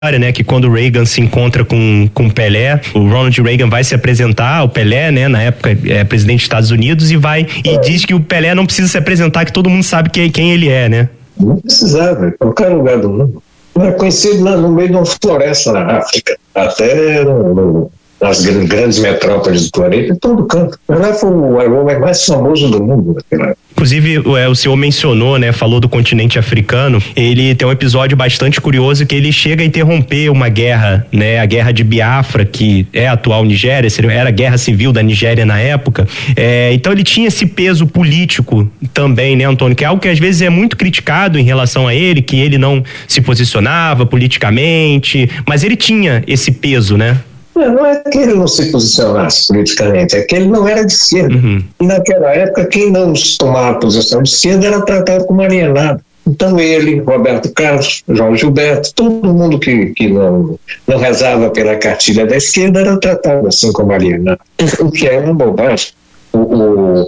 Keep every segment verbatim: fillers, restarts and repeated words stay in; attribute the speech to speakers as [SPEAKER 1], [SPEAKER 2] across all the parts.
[SPEAKER 1] né, que quando o Reagan se encontra com com o Pelé, o Ronald Reagan vai se apresentar, o Pelé, né, na época é presidente dos Estados Unidos, e vai e diz que o Pelé não precisa se apresentar, que todo mundo sabe que, quem ele é, né?
[SPEAKER 2] Não precisava, em qualquer lugar do mundo. Não é conhecido lá no meio de uma floresta na África, até no, no, nas grandes metrópoles do planeta, em todo canto. Pelé foi o homem mais famoso do mundo naquela época.
[SPEAKER 1] Inclusive, é, o senhor mencionou, né, falou do continente africano. Ele tem um episódio bastante curioso que ele chega a interromper uma guerra, né, a guerra de Biafra, que é a atual Nigéria, era a guerra civil da Nigéria na época. É, então ele tinha esse peso político também, né, Antônio, que é algo que às vezes é muito criticado em relação a ele, que ele não se posicionava politicamente, mas ele tinha esse peso, né?
[SPEAKER 2] Não é que ele não se posicionasse politicamente, é que ele não era de esquerda. Uhum. E naquela época, quem não tomava posição de esquerda era tratado como alienado. Então ele, Roberto Carlos, João Gilberto, todo mundo que, que não, não rezava pela cartilha da esquerda era tratado assim como alienado. O que é uma bobagem. O, o,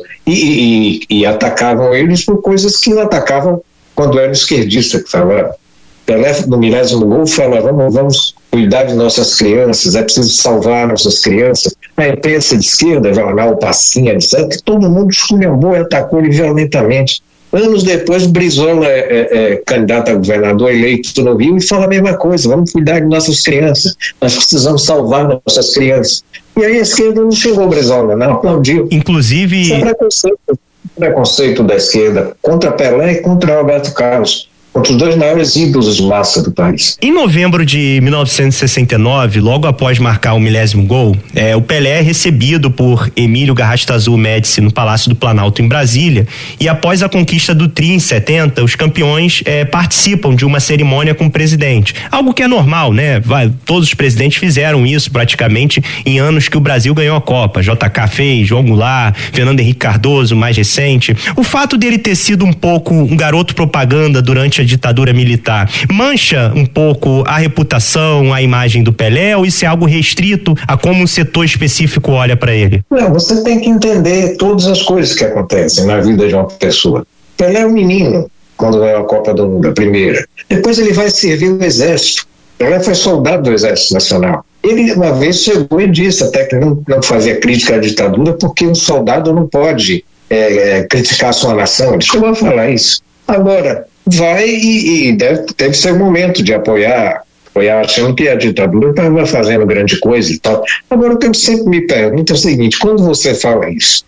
[SPEAKER 2] e, e, e atacavam eles por coisas que não atacavam quando era esquerdista que falava. Pelé, no milésimo gol, fala, vamos, vamos cuidar de nossas crianças, é preciso salvar nossas crianças. A imprensa de esquerda, jornal Passinha, etcétera, todo mundo esculhambou e atacou ele violentamente. Anos depois, Brizola é, é, é candidato a governador eleito no Rio e fala a mesma coisa, vamos cuidar de nossas crianças, nós precisamos salvar nossas crianças. E aí a esquerda não chegou, Brizola, não aplaudiu.
[SPEAKER 1] Inclusive...
[SPEAKER 2] Isso é preconceito, preconceito da esquerda contra Pelé e contra Roberto Carlos. Contra os dois maiores ídolos de massa do país.
[SPEAKER 1] Em novembro de mil novecentos e sessenta e nove, logo após marcar o milésimo gol, é, o Pelé é recebido por Emílio Garrastazu Médici no Palácio do Planalto em Brasília, e após a conquista do Tri em setenta, os campeões é, participam de uma cerimônia com o presidente. Algo que é normal, né? Vai, todos os presidentes fizeram isso praticamente em anos que o Brasil ganhou a Copa. J K fez, João Goulart, Fernando Henrique Cardoso, mais recente. O fato dele ter sido um pouco um garoto propaganda durante a ditadura militar mancha um pouco a reputação, a imagem do Pelé, ou isso é algo restrito a como um setor específico olha para ele?
[SPEAKER 2] Não, você tem que entender todas as coisas que acontecem na vida de uma pessoa. Pelé é um menino quando ganhou a Copa do Mundo, a primeira. Depois ele vai servir o exército. Pelé foi soldado do Exército Nacional. Ele uma vez chegou e disse até que não, não fazia crítica à ditadura porque um soldado não pode é, é, criticar a sua nação. Ele chegou a falar isso. Agora, vai e, e deve, deve ser o momento de apoiar, apoiar achando que a ditadura estava fazendo grande coisa e tal. Agora, o que eu sempre me pergunto é o seguinte, quando você fala isso,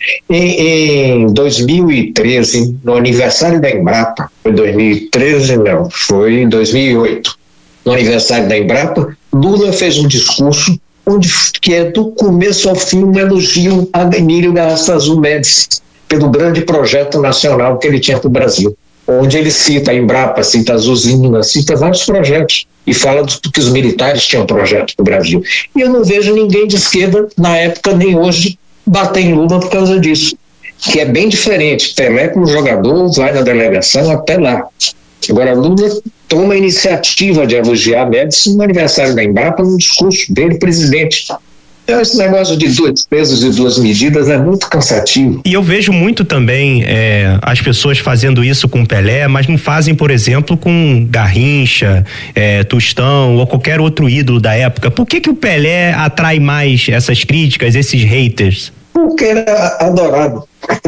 [SPEAKER 2] em, em dois mil e treze, no aniversário da Embrapa, foi dois mil e treze não, foi em dois mil e oito, no aniversário da Embrapa, Lula fez um discurso onde, que é do começo ao fim um elogio a Emílio Garrastazu Médici pelo grande projeto nacional que ele tinha para o Brasil, onde ele cita a Embrapa, cita as usinas, cita vários projetos e fala do que os militares tinham projeto no Brasil. E eu não vejo ninguém de esquerda, na época nem hoje, bater em Lula por causa disso, que é bem diferente. Pelé como jogador vai na delegação até lá. Agora Lula toma a iniciativa de elogiar Médici no aniversário da Embrapa no discurso dele, presidente. Então, esse negócio de dois pesos e duas medidas é muito cansativo.
[SPEAKER 1] E eu vejo muito também é, as pessoas fazendo isso com Pelé, mas não fazem, por exemplo, com Garrincha, é, Tostão ou qualquer outro ídolo da época. Por que que o Pelé atrai mais essas críticas, esses haters?
[SPEAKER 2] Porque era adorado.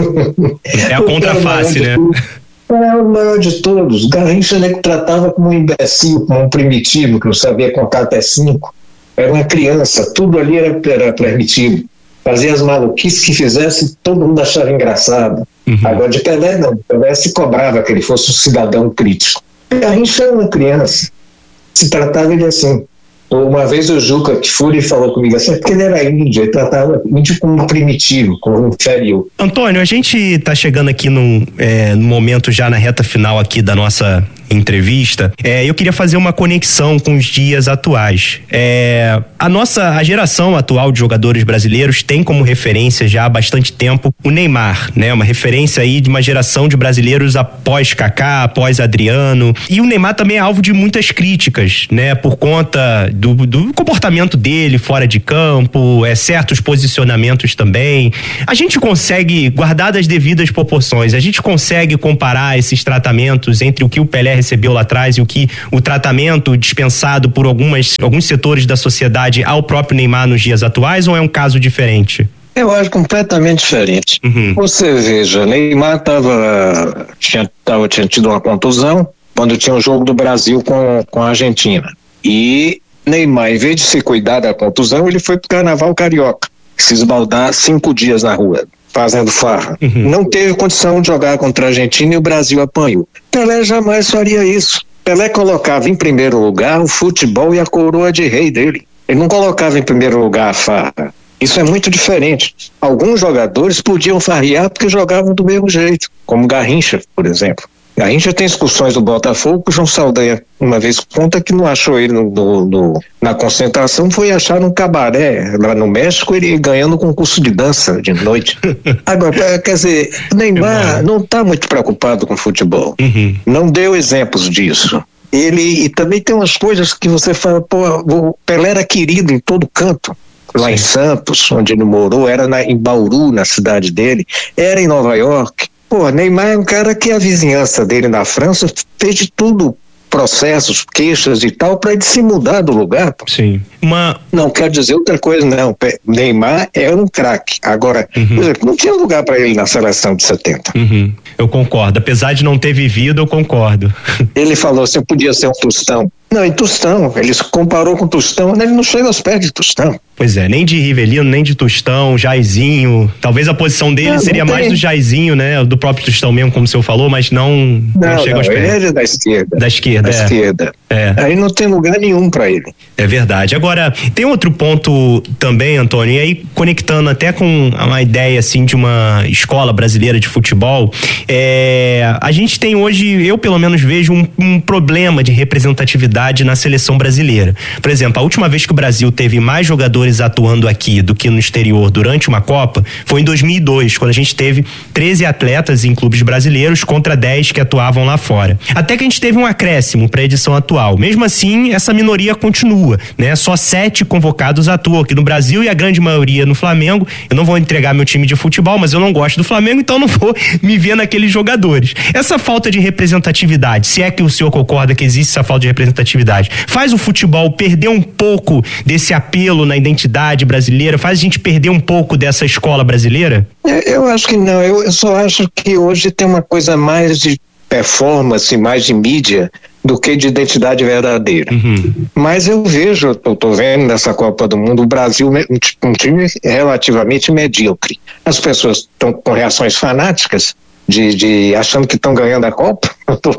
[SPEAKER 1] É a contraface, né?
[SPEAKER 2] É o maior de todos. Garrincha ele tratava como um imbecil, como um primitivo, que não sabia contar até cinco. Era uma criança, tudo ali era, era permitido. Fazia as maluquices que fizesse, todo mundo achava engraçado. Uhum. Agora de Pelé não, Pelé se cobrava que ele fosse um cidadão crítico. Garrincha era uma criança, se tratava ele assim. Uma vez o Juca Kfouri falou comigo assim, porque ele era índio, ele tratava índio como primitivo, como inferior.
[SPEAKER 1] Antônio, a gente está chegando aqui num, é, num momento já na reta final aqui da nossa entrevista, é, eu queria fazer uma conexão com os dias atuais. É, a nossa, a geração atual de jogadores brasileiros tem como referência já há bastante tempo o Neymar, né? Uma referência aí de uma geração de brasileiros após Kaká, após Adriano, e o Neymar também é alvo de muitas críticas, né? Por conta do, do comportamento dele fora de campo, é, certos posicionamentos também. A gente consegue, guardar as devidas proporções, a gente consegue comparar esses tratamentos entre o que o Pelé recebeu lá atrás e o que o tratamento dispensado por algumas, alguns setores da sociedade ao próprio Neymar nos dias atuais, ou é um caso diferente?
[SPEAKER 2] Eu acho completamente diferente. Uhum. Você veja, Neymar tava, tinha, tava, tinha tido uma contusão quando tinha o jogo do Brasil com, com a Argentina. E Neymar, em vez de se cuidar da contusão, ele foi pro Carnaval Carioca, se esbaldar cinco dias na rua, fazendo farra. Uhum. Não teve condição de jogar contra a Argentina e o Brasil apanhou. Pelé jamais faria isso. Pelé colocava em primeiro lugar o futebol e a coroa de rei dele. Ele não colocava em primeiro lugar a farra. Isso é muito diferente. Alguns jogadores podiam farrear porque jogavam do mesmo jeito, como Garrincha, por exemplo. Garrincha tem excursões do Botafogo, o João Saldanha uma vez conta que não achou ele no, no, no, na concentração, foi achar num cabaré lá no México, ele ganhando concurso de dança de noite. Agora, quer dizer, o Neymar não está muito preocupado com futebol. Uhum. Não deu exemplos disso. Ele, e também tem umas coisas que você fala, pô, o Pelé era querido em todo canto. Lá Sim. em Santos, onde ele morou, era na, em Bauru, na cidade dele, era em Nova York. Pô, Neymar é um cara que a vizinhança dele na França fez de tudo, processos, queixas e tal, para ele se mudar do lugar. Pô.
[SPEAKER 1] Sim. Uma...
[SPEAKER 2] Não quero dizer outra coisa, não. Neymar era um craque. Agora, uhum. por exemplo, não tinha lugar para ele na seleção de setenta.
[SPEAKER 1] Uhum. Eu concordo. Apesar de não ter vivido, eu concordo.
[SPEAKER 2] Ele falou assim, eu podia ser um Tostão. Não, em Tostão, ele se comparou com Tostão, ele não chega aos pés de Tostão.
[SPEAKER 1] Pois é, nem de Rivelino, nem de Tostão, Jairzinho, talvez a posição dele não, seria não mais do Jairzinho, né, do próprio Tostão mesmo, como o senhor falou, mas não, não, não chega
[SPEAKER 2] não,
[SPEAKER 1] aos pés.
[SPEAKER 2] Ele é da esquerda.
[SPEAKER 1] Da esquerda,
[SPEAKER 2] da
[SPEAKER 1] é.
[SPEAKER 2] esquerda. É. Aí não tem lugar nenhum para ele.
[SPEAKER 1] É verdade. Agora, tem outro ponto também, Antônio, e aí conectando até com uma ideia assim de uma escola brasileira de futebol, é, a gente tem hoje, eu pelo menos vejo um, um problema de representatividade na seleção brasileira. Por exemplo, a última vez que o Brasil teve mais jogadores atuando aqui do que no exterior durante uma Copa foi em dois mil e dois, quando a gente teve treze atletas em clubes brasileiros contra dez que atuavam lá fora. Até que a gente teve um acréscimo para a edição atual. Mesmo assim, essa minoria continua, né? Só sete convocados atuam aqui no Brasil e a grande maioria no Flamengo. Eu não vou entregar meu time de futebol, mas eu não gosto do Flamengo, então não vou me ver naqueles jogadores. Essa falta de representatividade, se é que o senhor concorda que existe essa falta de representatividade, faz o futebol perder um pouco desse apelo na identidade brasileira, faz a gente perder um pouco dessa escola brasileira?
[SPEAKER 2] Eu acho que não, eu só acho que hoje tem uma coisa mais de performance, mais de mídia do que de identidade verdadeira. Uhum. Mas eu vejo, eu tô vendo nessa Copa do Mundo, o Brasil um time relativamente medíocre. As pessoas estão com reações fanáticas, De, de achando que estão ganhando a Copa.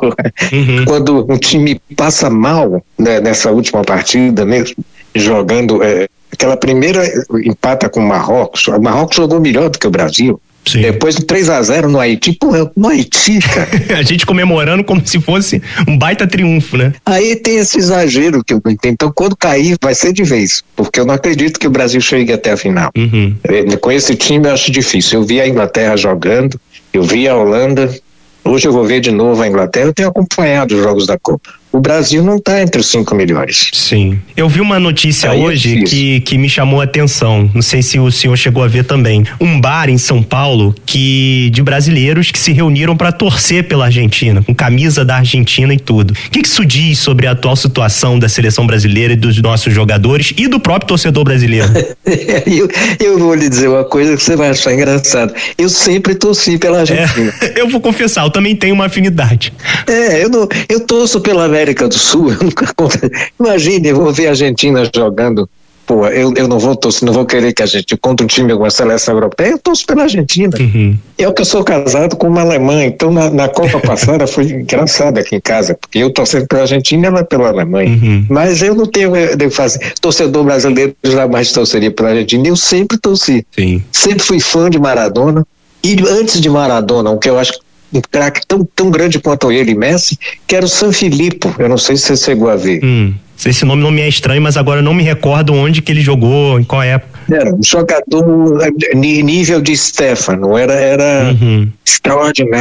[SPEAKER 2] Uhum. Quando um time passa mal, né, nessa última partida mesmo, jogando é, aquela primeira empata com o Marrocos. O Marrocos jogou melhor do que o Brasil. Sim. Depois de três a zero no Haiti, pô, no Haiti, cara.
[SPEAKER 1] A gente comemorando como se fosse um baita triunfo, né?
[SPEAKER 2] Aí tem esse exagero que eu não entendo. Então, quando cair, vai ser de vez, porque eu não acredito que o Brasil chegue até a final. Uhum. Com esse time eu acho difícil. Eu vi a Inglaterra jogando, eu vi a Holanda, hoje eu vou ver de novo a Inglaterra, eu tenho acompanhado os jogos da Copa. O Brasil não está entre os cinco melhores.
[SPEAKER 1] Sim. Eu vi uma notícia Aí hoje é que, que me chamou a atenção. Não sei se o senhor chegou a ver também. Um bar em São Paulo que, de brasileiros que se reuniram para torcer pela Argentina, com camisa da Argentina e tudo. O que, que isso diz sobre a atual situação da seleção brasileira e dos nossos jogadores e do próprio torcedor brasileiro?
[SPEAKER 2] eu, eu vou lhe dizer uma coisa que você vai achar engraçada. Eu sempre torci pela Argentina.
[SPEAKER 1] É, eu vou confessar, eu também tenho uma afinidade.
[SPEAKER 2] É, eu, não, eu torço pela América do Sul, eu nunca imagine, eu vou ver a Argentina jogando, pô, eu, eu não vou torcer, não vou querer que a gente contra um time de alguma seleção europeia, eu torço pela Argentina. Uhum. Eu que eu sou casado com uma alemã, então na, na Copa passada foi engraçado aqui em casa, porque eu torcendo pela Argentina e ela pela Alemanha, uhum. Mas eu não tenho de fazer, torcedor brasileiro jamais torceria pela Argentina, eu sempre torci. Sim. Sempre fui fã de Maradona, e antes de Maradona, o que eu acho que um craque tão, tão grande quanto ele, Messi, que era o Sanfilippo. Eu não sei se você chegou a ver. Hum,
[SPEAKER 1] esse nome não me é estranho, mas agora eu não me recordo onde que ele jogou, em qual época.
[SPEAKER 2] Era um jogador nível de Stefano, era, era uhum. extraordinário.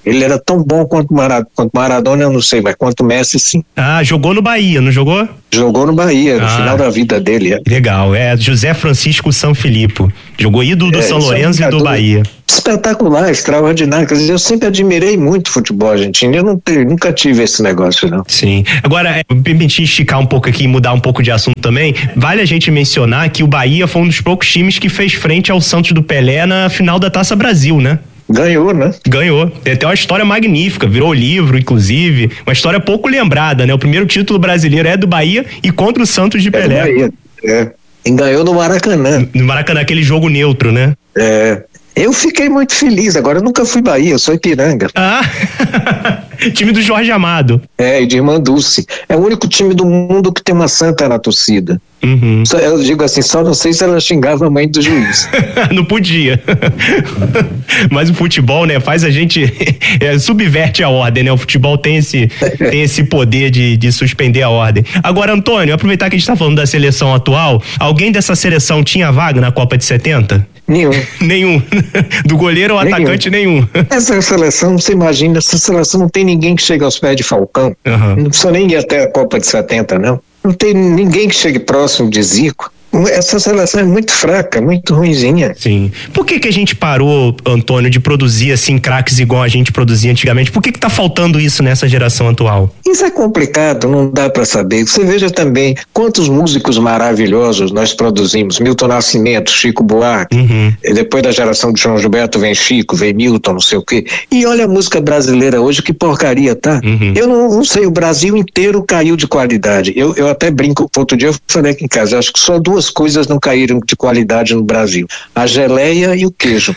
[SPEAKER 2] Ele era tão bom quanto Maradona, quanto Maradona, eu não sei, mas quanto Messi, sim.
[SPEAKER 1] Ah, jogou no Bahia, não jogou?
[SPEAKER 2] Jogou no Bahia, no
[SPEAKER 1] ah,
[SPEAKER 2] final da vida dele. É.
[SPEAKER 1] Legal, é José Francisco Sanfilippo. Jogou ídolo do é, São Lourenço é um e do Bahia.
[SPEAKER 2] Espetacular, extraordinário. Quer dizer, eu sempre admirei muito o futebol argentino. Eu não tenho, nunca tive esse negócio, não.
[SPEAKER 1] Sim. Agora, me permitir esticar um pouco aqui e mudar um pouco de assunto também. Vale a gente mencionar que o Bahia foi um dos poucos times que fez frente ao Santos do Pelé na final da Taça Brasil, né?
[SPEAKER 2] Ganhou, né?
[SPEAKER 1] Ganhou. Tem até uma história magnífica, virou livro, inclusive. Uma história pouco lembrada, né? O primeiro título brasileiro é do Bahia e contra o Santos de Pelé.
[SPEAKER 2] É do Bahia, é. E ganhou no Maracanã.
[SPEAKER 1] No Maracanã, aquele jogo neutro, né?
[SPEAKER 2] É. Eu fiquei muito feliz, agora eu nunca fui Bahia, eu sou Ipiranga.
[SPEAKER 1] Ah, time do Jorge Amado.
[SPEAKER 2] É, e de Irmã Dulce. É o único time do mundo que tem uma santa na torcida.
[SPEAKER 1] Uhum.
[SPEAKER 2] Só, eu digo assim, só não sei se ela xingava a mãe do juiz.
[SPEAKER 1] Não podia. Mas o futebol, né, faz a gente, é, subverte a ordem, né? O futebol tem esse, tem esse poder de, de suspender a ordem. Agora, Antônio, aproveitar que a gente tá falando da seleção atual, alguém dessa seleção tinha vaga na Copa de setenta?
[SPEAKER 2] Nenhum.
[SPEAKER 1] Nenhum. Do goleiro ao nenhum. Atacante, nenhum.
[SPEAKER 2] Essa seleção, você imagina, essa seleção não tem ninguém que chegue aos pés de Falcão. Uhum. Não precisa nem ir até a Copa de setenta, não. Não tem ninguém que chegue próximo de Zico. Essa seleção é muito fraca, muito ruinzinha.
[SPEAKER 1] Sim. Por que que a gente parou, Antônio, de produzir assim craques igual a gente produzia antigamente? Por que que tá faltando isso nessa geração atual?
[SPEAKER 2] Isso é complicado, não dá para saber. Você veja também quantos músicos maravilhosos nós produzimos. Milton Nascimento, Chico Buarque. Uhum. Depois da geração de João Gilberto vem Chico, vem Milton, não sei o quê. E olha a música brasileira hoje, que porcaria, tá? Uhum. Eu não, não sei, o Brasil inteiro caiu de qualidade. Eu, eu até brinco, outro dia eu falei aqui em casa, acho que só duas coisas não caíram de qualidade no Brasil: a geleia e o queijo.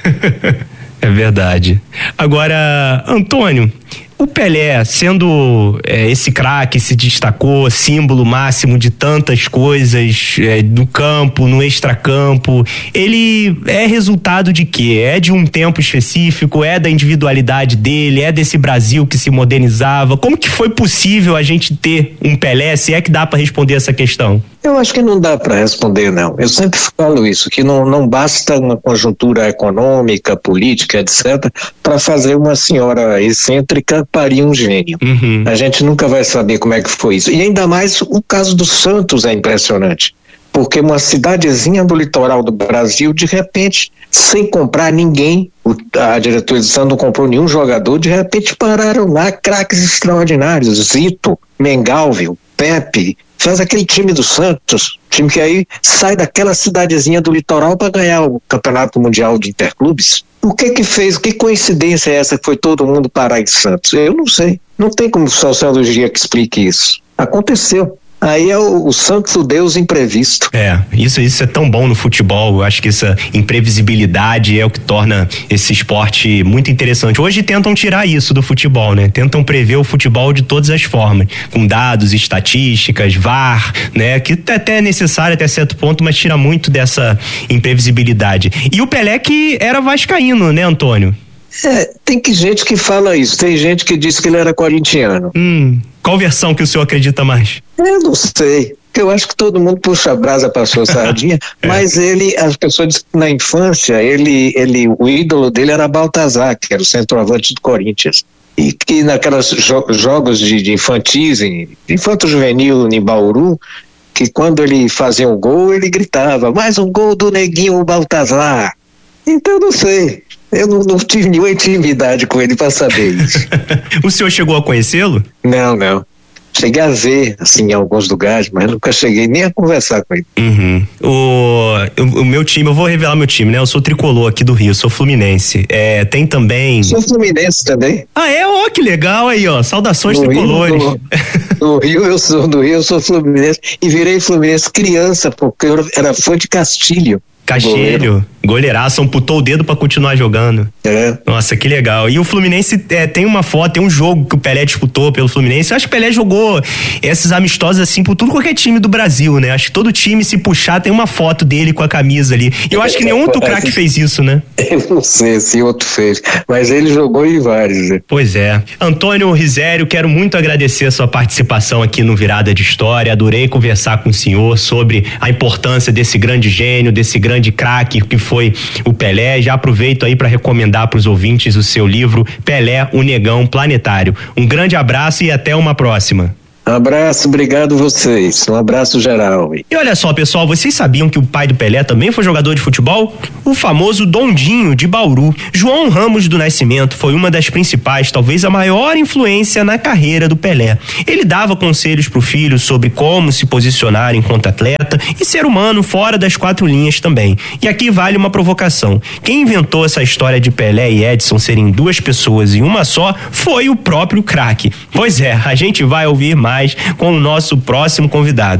[SPEAKER 1] É verdade. Agora, Antônio, o Pelé, sendo é, esse craque, se destacou, símbolo máximo de tantas coisas é, do campo, no extracampo, ele é resultado de quê? É de um tempo específico? É da individualidade dele? É desse Brasil que se modernizava? Como que foi possível a gente ter um Pelé, se é que dá para responder essa questão?
[SPEAKER 2] Eu acho que não dá para responder, não. Eu sempre falo isso, que não, não basta uma conjuntura econômica, política, etcétera, para fazer uma senhora excêntrica parir um gênio. Uhum. A gente nunca vai saber como é que foi isso. E ainda mais o caso do Santos é impressionante, porque uma cidadezinha do litoral do Brasil, de repente, sem comprar ninguém, a diretoria do Santos não comprou nenhum jogador, de repente pararam lá craques extraordinários, Zito, Mengalvio, Pepe, faz aquele time do Santos, time que aí sai daquela cidadezinha do litoral para ganhar o Campeonato Mundial de Interclubes. O que que fez, que coincidência é essa que foi todo mundo parar em Santos? Eu não sei, não tem como sociologia que explique isso. Aconteceu. Aí é o, o santo Deus imprevisto.
[SPEAKER 1] É, isso, isso é tão bom no futebol. Eu acho que essa imprevisibilidade é o que torna esse esporte muito interessante. Hoje tentam tirar isso do futebol, né? Tentam prever o futebol de todas as formas, com dados, estatísticas, V A R, né? Que até é necessário até certo ponto, mas tira muito dessa imprevisibilidade. E o Pelé que era vascaíno, né, Antônio?
[SPEAKER 2] É, tem que gente que fala isso, tem gente que diz que ele era corintiano.
[SPEAKER 1] Hum, qual versão que o senhor acredita mais?
[SPEAKER 2] Eu não sei, eu acho que todo mundo puxa a brasa para sua sardinha, é. Mas ele, as pessoas dizem que na infância, ele, ele, o ídolo dele era Baltazar, que era o centroavante do Corinthians. E que naquelas jo- jogos de, de infantis, infanto-juvenil em Bauru, que quando ele fazia um gol, ele gritava, mais um gol do neguinho Baltazar. Então não sei, eu não, não tive nenhuma intimidade com ele para saber isso.
[SPEAKER 1] O senhor chegou a conhecê-lo?
[SPEAKER 2] Não, não. Cheguei a ver, assim, em alguns lugares, mas nunca cheguei nem a conversar com ele.
[SPEAKER 1] Uhum. O, o, o meu time, eu vou revelar meu time, né? Eu sou tricolor aqui do Rio, sou fluminense. É, tem também...
[SPEAKER 2] Sou fluminense também.
[SPEAKER 1] Ah, é? Ó, que legal aí, ó. Saudações
[SPEAKER 2] no
[SPEAKER 1] tricolores.
[SPEAKER 2] Rio, no, no Rio, eu sou do Rio, eu sou fluminense. E virei fluminense criança, porque eu era fã de Castilho.
[SPEAKER 1] Castilho, goleiraço, amputou o dedo pra continuar jogando.
[SPEAKER 2] É.
[SPEAKER 1] Nossa, que legal. E o Fluminense é, tem uma foto, tem um jogo que o Pelé disputou pelo Fluminense. Eu acho que o Pelé jogou esses amistosos assim por tudo qualquer time do Brasil, né? Acho que todo time, se puxar, tem uma foto dele com a camisa ali. E eu acho que nenhum outro craque fez isso, né?
[SPEAKER 2] Eu não sei se outro fez, mas ele jogou em vários. Né?
[SPEAKER 1] Pois é. Antônio Rizério, quero muito agradecer a sua participação aqui no Virada de História. Adorei conversar com o senhor sobre a importância desse grande gênio, desse grande craque que foi foi o Pelé. Já aproveito aí para recomendar para os ouvintes o seu livro Pelé, o Negão Planetário. Um grande abraço e até uma próxima.
[SPEAKER 2] Abraço, obrigado vocês. Um abraço geral.
[SPEAKER 1] E olha só, pessoal, vocês sabiam que o pai do Pelé também foi jogador de futebol? O famoso Dondinho, de Bauru. João Ramos do Nascimento foi uma das principais, talvez a maior influência na carreira do Pelé. Ele dava conselhos pro filho sobre como se posicionar enquanto atleta e ser humano fora das quatro linhas também. E aqui vale uma provocação. Quem inventou essa história de Pelé e Edson serem duas pessoas em uma só foi o próprio craque. Pois é, a gente vai ouvir mais com o nosso próximo convidado.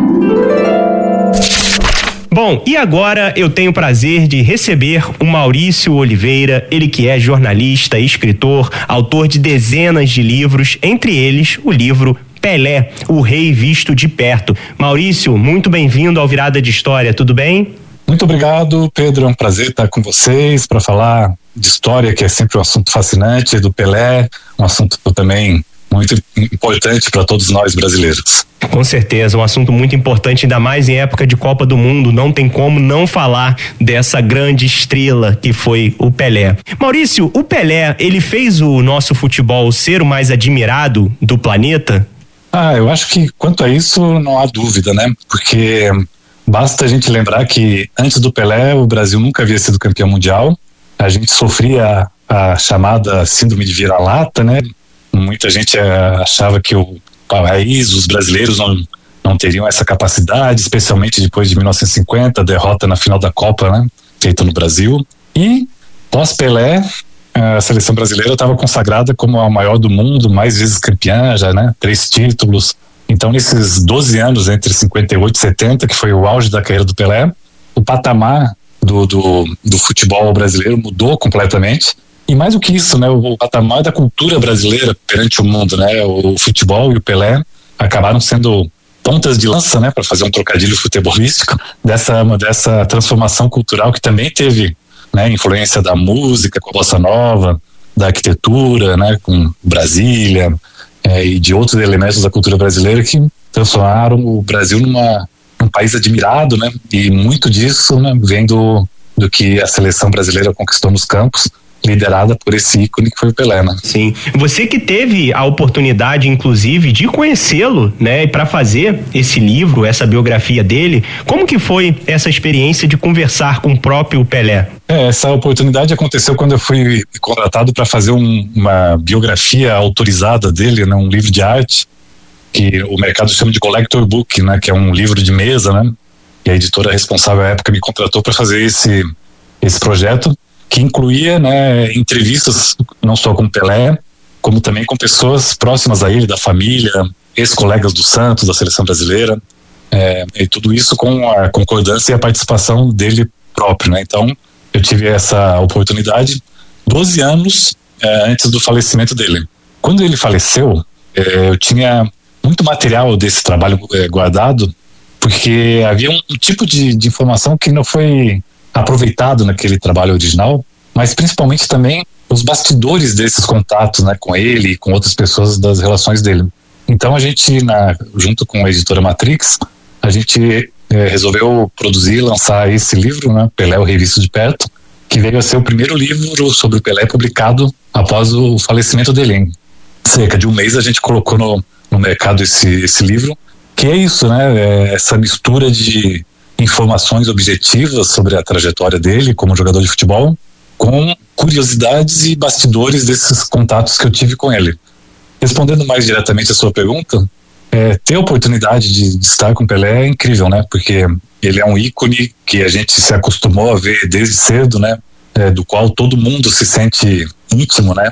[SPEAKER 1] Bom, e agora eu tenho o prazer de receber o Maurício Oliveira, ele que é jornalista, escritor, autor de dezenas de livros, entre eles o livro Pelé, o Rei Visto de Perto. Maurício, muito bem-vindo ao Virada de História, tudo bem?
[SPEAKER 3] Muito obrigado, Pedro, é um prazer estar com vocês para falar de história, que é sempre um assunto fascinante, do Pelé, um assunto também muito importante para todos nós brasileiros.
[SPEAKER 1] Com certeza, um assunto muito importante, ainda mais em época de Copa do Mundo, não tem como não falar dessa grande estrela que foi o Pelé. Maurício, o Pelé, ele fez o nosso futebol ser o mais admirado do planeta?
[SPEAKER 3] Ah, eu acho que quanto a isso não há dúvida, né? Porque basta a gente lembrar que antes do Pelé o Brasil nunca havia sido campeão mundial, a gente sofria a, a chamada síndrome de vira-lata, né? Muita gente achava que o país, os brasileiros não, não teriam essa capacidade, especialmente depois de mil novecentos e cinquenta, a derrota na final da Copa, né, feita no Brasil. E pós-Pelé, a seleção brasileira estava consagrada como a maior do mundo, mais vezes campeã, já, né, três títulos. Então, nesses doze anos, entre cinquenta e oito e setenta, que foi o auge da carreira do Pelé, o patamar do, do, do futebol brasileiro mudou completamente. E mais do que isso, né, o patamar da cultura brasileira perante o mundo, né, o futebol e o Pelé acabaram sendo pontas de lança, né, para fazer um trocadilho futebolístico dessa, dessa transformação cultural que também teve, né, influência da música com a bossa nova, da arquitetura, né, com Brasília é, e de outros elementos da cultura brasileira que transformaram o Brasil numa, num país admirado, né, e muito disso, né, vem do, do que a seleção brasileira conquistou nos campos, liderada por esse ícone que foi o Pelé, né?
[SPEAKER 1] Sim. Você que teve a oportunidade, inclusive, de conhecê-lo, né? E para fazer esse livro, essa biografia dele, como que foi essa experiência de conversar com o próprio Pelé?
[SPEAKER 3] É, essa oportunidade aconteceu quando eu fui contratado para fazer um, uma biografia autorizada dele, né? Um livro de arte, que o mercado chama de collector book, né? Que é um livro de mesa, né? E a editora responsável à época me contratou para fazer esse, esse projeto, que incluía, né, entrevistas não só com Pelé, como também com pessoas próximas a ele, da família, ex-colegas do Santos, da seleção brasileira, é, e tudo isso com a concordância e a participação dele próprio, né? Então, eu tive essa oportunidade doze anos é, antes do falecimento dele. Quando ele faleceu, é, eu tinha muito material desse trabalho é, guardado, porque havia um, um tipo de, de informação que não foi aproveitado naquele trabalho original, mas principalmente também os bastidores desses contatos, né, com ele e com outras pessoas das relações dele. Então a gente, na, junto com a editora Matrix, a gente é, resolveu produzir e lançar esse livro, né, Pelé, o Rei Visto de Perto, que veio a ser o primeiro livro sobre o Pelé publicado após o falecimento dele. Em cerca de um mês a gente colocou no, no mercado esse, esse livro, que é isso, né, é essa mistura de informações objetivas sobre a trajetória dele como jogador de futebol, com curiosidades e bastidores desses contatos que eu tive com ele. Respondendo mais diretamente a sua pergunta, é, ter a oportunidade de, de estar com Pelé é incrível, né? Porque ele é um ícone que a gente se acostumou a ver desde cedo, né? É, do qual todo mundo se sente íntimo, né?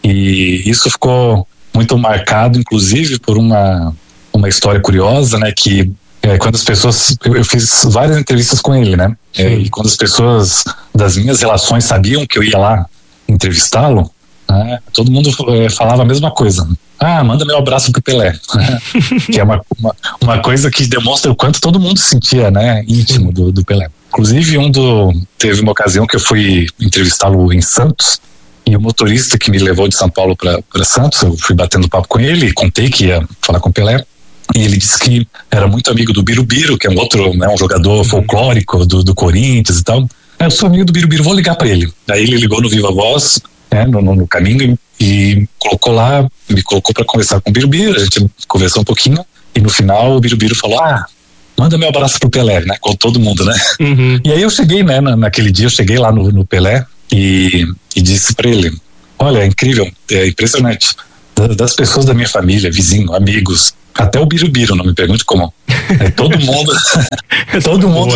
[SPEAKER 3] E isso ficou muito marcado, inclusive, por uma, uma história curiosa, né? Que É, quando as pessoas, eu, eu fiz várias entrevistas com ele, né? É, e quando as pessoas das minhas relações sabiam que eu ia lá entrevistá-lo, né, todo mundo é, falava a mesma coisa. Ah, manda meu abraço pro Pelé. Que é uma, uma, uma coisa que demonstra o quanto todo mundo se sentia, né, íntimo do, do Pelé. Inclusive, um do, teve uma ocasião que eu fui entrevistá-lo em Santos, e o motorista que me levou de São Paulo para Santos, eu fui batendo papo com ele, contei que ia falar com o Pelé. E ele disse que era muito amigo do Birubiru, que é um outro, né, um jogador folclórico do, do Corinthians e tal. eu sou amigo do Birubiru, vou ligar para ele. Aí ele ligou no Viva Voz, né, no, no, no caminho, e colocou lá, me colocou para conversar com o Birubiru, a gente conversou um pouquinho, e no final o Birubiru falou, ah, manda meu abraço pro Pelé, né, com todo mundo, né.
[SPEAKER 1] Uhum.
[SPEAKER 3] E aí eu cheguei, né, na, naquele dia, eu cheguei lá no, no Pelé e, e disse para ele, olha, é incrível, é impressionante, das pessoas da minha família, vizinho, amigos, até o Birubiru, não me pergunte como, é, todo mundo, todo mundo,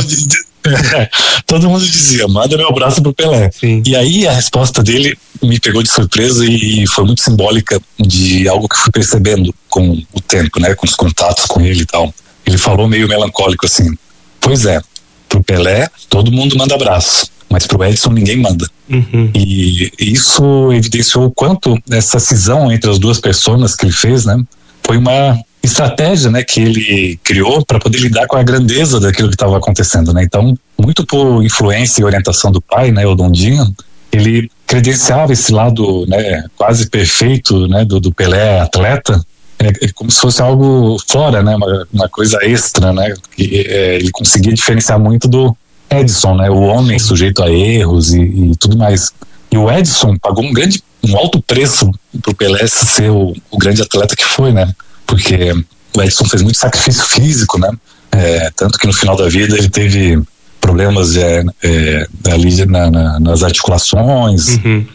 [SPEAKER 3] é, todo mundo dizia, manda meu abraço pro Pelé.
[SPEAKER 1] Sim.
[SPEAKER 3] E aí a resposta dele me pegou de surpresa e foi muito simbólica de algo que fui percebendo com o tempo, né, com os contatos com ele e tal. Ele falou meio melancólico assim, pois é, pro Pelé todo mundo manda abraço, mas pro Edson ninguém manda.
[SPEAKER 1] Uhum.
[SPEAKER 3] E isso evidenciou o quanto essa cisão entre as duas pessoas que ele fez, né, foi uma estratégia, né, que ele criou para poder lidar com a grandeza daquilo que estava acontecendo, né. Então, muito por influência e orientação do pai, né, o Dondinho, ele credenciava esse lado, né, quase perfeito, né, do, do Pelé atleta, é, é como se fosse algo fora, né, uma, uma coisa extra, né, que é, ele conseguia diferenciar muito do Edson, né, o homem sujeito a erros e, e tudo mais. E o Edson pagou um grande, um alto preço pro Pelé ser o, o grande atleta que foi, né, porque o Edson fez muito sacrifício físico, né, é, tanto que no final da vida ele teve problemas é, é, ali na, na, nas articulações, uhum.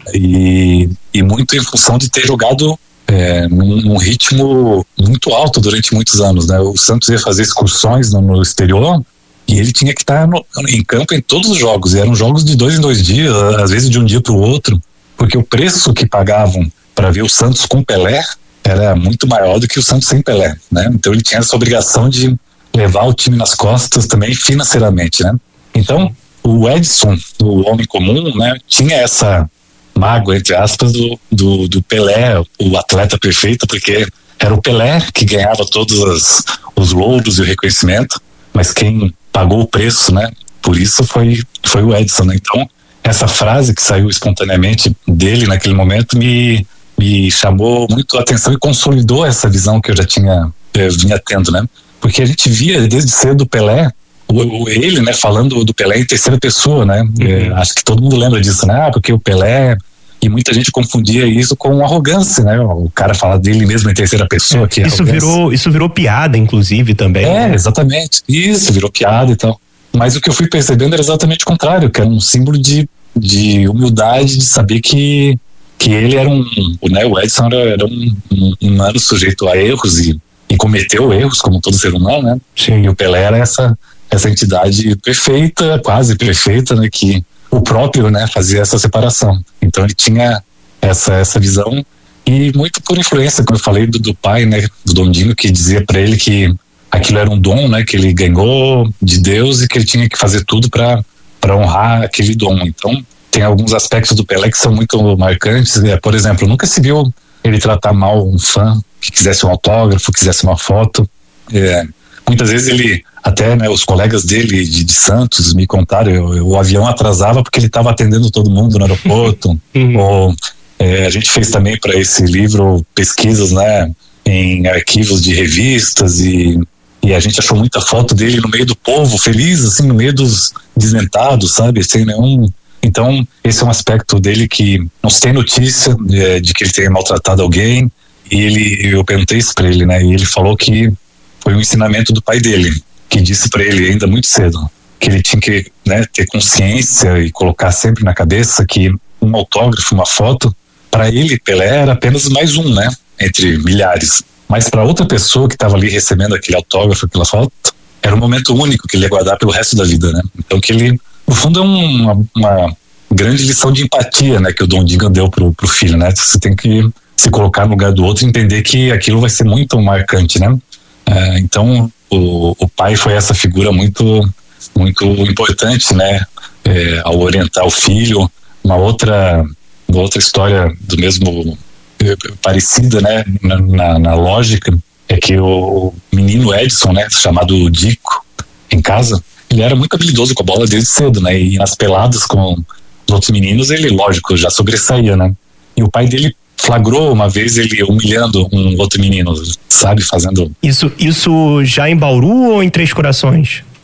[SPEAKER 3] e, e muito em função de ter jogado é, num, num ritmo muito alto durante muitos anos, né. O Santos ia fazer excursões no, no exterior e ele tinha que estar no, em campo em todos os jogos, e eram jogos de dois em dois dias, às vezes de um dia para o outro, porque o preço que pagavam para ver o Santos com Pelé era muito maior do que o Santos sem Pelé, né? Então ele tinha essa obrigação de levar o time nas costas também financeiramente, né? Então o Edson, o homem comum, né, tinha essa mágoa, entre aspas, do, do, do Pelé, o atleta perfeito, porque era o Pelé que ganhava todos as, os louros e o reconhecimento, mas quem pagou o preço, né, por isso foi, foi o Edson, né? Então essa frase que saiu espontaneamente dele naquele momento me me chamou muito a atenção e consolidou essa visão que eu já tinha, eu vinha tendo, né? Porque a gente via desde cedo o Pelé, o, o, ele, né, falando do Pelé em terceira pessoa, né? Uhum. É, acho que todo mundo lembra disso, né? Ah, porque o Pelé, e muita gente confundia isso com arrogância, né? O cara fala dele mesmo em terceira pessoa, que é
[SPEAKER 1] isso virou, isso virou piada, inclusive, também.
[SPEAKER 3] É, exatamente, isso, virou piada e tal. Mas o que eu fui percebendo era exatamente o contrário, que era um símbolo de, de humildade, de saber que que ele era um, né, o Edson era, era um, um humano sujeito a erros e, e cometeu erros como todo ser humano, né? Sim. E o Pelé era essa, essa entidade perfeita, quase perfeita, né, que o próprio, né, fazia essa separação. Então ele tinha essa, essa visão, e muito por influência, como eu falei, do, do pai, né, do Dondinho, que dizia para ele que aquilo era um dom, né, que ele ganhou de Deus e que ele tinha que fazer tudo para para honrar aquele dom. Então tem alguns aspectos do Pelé que são muito marcantes, é, por exemplo, nunca se viu ele tratar mal um fã que quisesse um autógrafo, quisesse uma foto. É, muitas vezes ele, até, né, os colegas dele de, de Santos me contaram, eu, eu, o avião atrasava porque ele estava atendendo todo mundo no aeroporto. Uhum. Ou é, a gente fez também para esse livro pesquisas, né, em arquivos de revistas, e, e a gente achou muita foto dele no meio do povo, feliz, assim, no meio dos desmentados, sabe, sem nenhum. Então, esse é um aspecto dele que não se tem notícia é, de que ele tenha maltratado alguém, e ele, eu perguntei isso para ele, né, e ele falou que foi um ensinamento do pai dele, que disse para ele ainda muito cedo, que ele tinha que, né, ter consciência e colocar sempre na cabeça que um autógrafo, uma foto, para ele, Pelé, era apenas mais um, né, entre milhares, mas para outra pessoa que estava ali recebendo aquele autógrafo, aquela foto, era um momento único que ele ia guardar pelo resto da vida, né, então que ele, no fundo, é uma, uma grande lição de empatia, né, que o Dondinho deu pro, pro filho, né? Você tem que se colocar no lugar do outro e entender que aquilo vai ser muito marcante, né? É, então, o, o pai foi essa figura muito, muito importante, né? É, ao orientar o filho. Uma outra, uma outra história do mesmo, parecida, né? Na, na, na lógica, é que o menino Edson, né? Chamado Dico, em casa, ele era muito habilidoso com a bola desde cedo, né? E nas peladas com os outros meninos, ele, lógico, já sobressaía, né? E o pai dele flagrou uma vez ele humilhando um outro menino, sabe? Fazendo...
[SPEAKER 1] Isso, isso já em Bauru ou em Três Corações?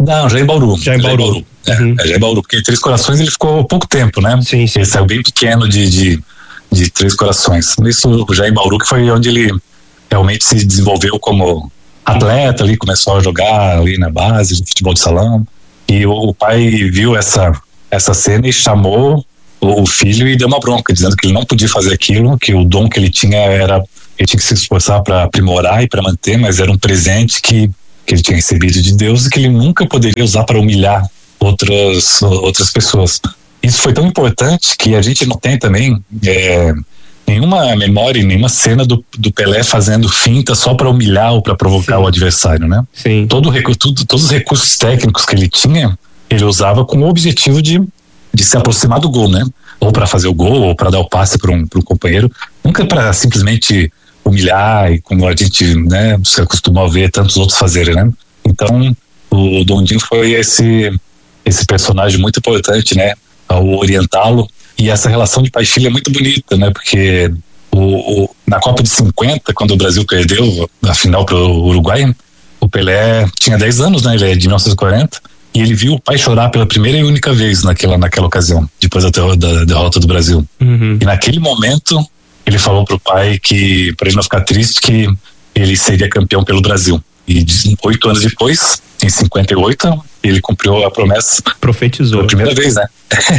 [SPEAKER 3] Não, já em Bauru.
[SPEAKER 1] Já em Bauru. Já em Bauru,
[SPEAKER 3] é,
[SPEAKER 1] uhum.
[SPEAKER 3] é, já em Bauru, porque Três Corações ele ficou pouco tempo, né?
[SPEAKER 1] Sim, sim.
[SPEAKER 3] Ele saiu bem pequeno de, de, de Três Corações. Isso já em Bauru, que foi onde ele realmente se desenvolveu como atleta ali, começou a jogar ali na base do futebol de salão. E o, o pai viu essa, essa cena e chamou o filho e deu uma bronca, dizendo que ele não podia fazer aquilo, que o dom que ele tinha era, ele tinha que se esforçar para aprimorar e para manter, mas era um presente que, que ele tinha recebido de Deus e que ele nunca poderia usar para humilhar outras, outras pessoas. Isso foi tão importante que a gente não tem também é, nenhuma memória, nenhuma cena do, do Pelé fazendo finta só para humilhar ou para provocar Sim. o adversário, né?
[SPEAKER 1] Sim.
[SPEAKER 3] Todo, tudo, todos os recursos técnicos que ele tinha, ele usava com o objetivo de de se aproximar do gol, né? Ou para fazer o gol, ou para dar o passe para um, para um companheiro. Nunca para simplesmente humilhar, e como a gente, né, se acostumou a ver tantos outros fazerem, né? Então, o Dondinho foi esse, esse personagem muito importante, né? Ao orientá-lo. E essa relação de pai e filho é muito bonita, né? Porque o, o, na Copa de cinquenta, quando o Brasil perdeu a final para o Uruguai, o Pelé tinha dez anos, né? Ele é de mil novecentos e quarenta. E ele viu o pai chorar pela primeira e única vez naquela, naquela ocasião, depois da, da derrota do Brasil.
[SPEAKER 1] Uhum.
[SPEAKER 3] E naquele momento, ele falou pro pai que, para ele não ficar triste, que ele seria campeão pelo Brasil. E oito anos depois, em cinquenta e oito, ele cumpriu a promessa.
[SPEAKER 1] Profetizou.
[SPEAKER 3] Pela primeira vez, né?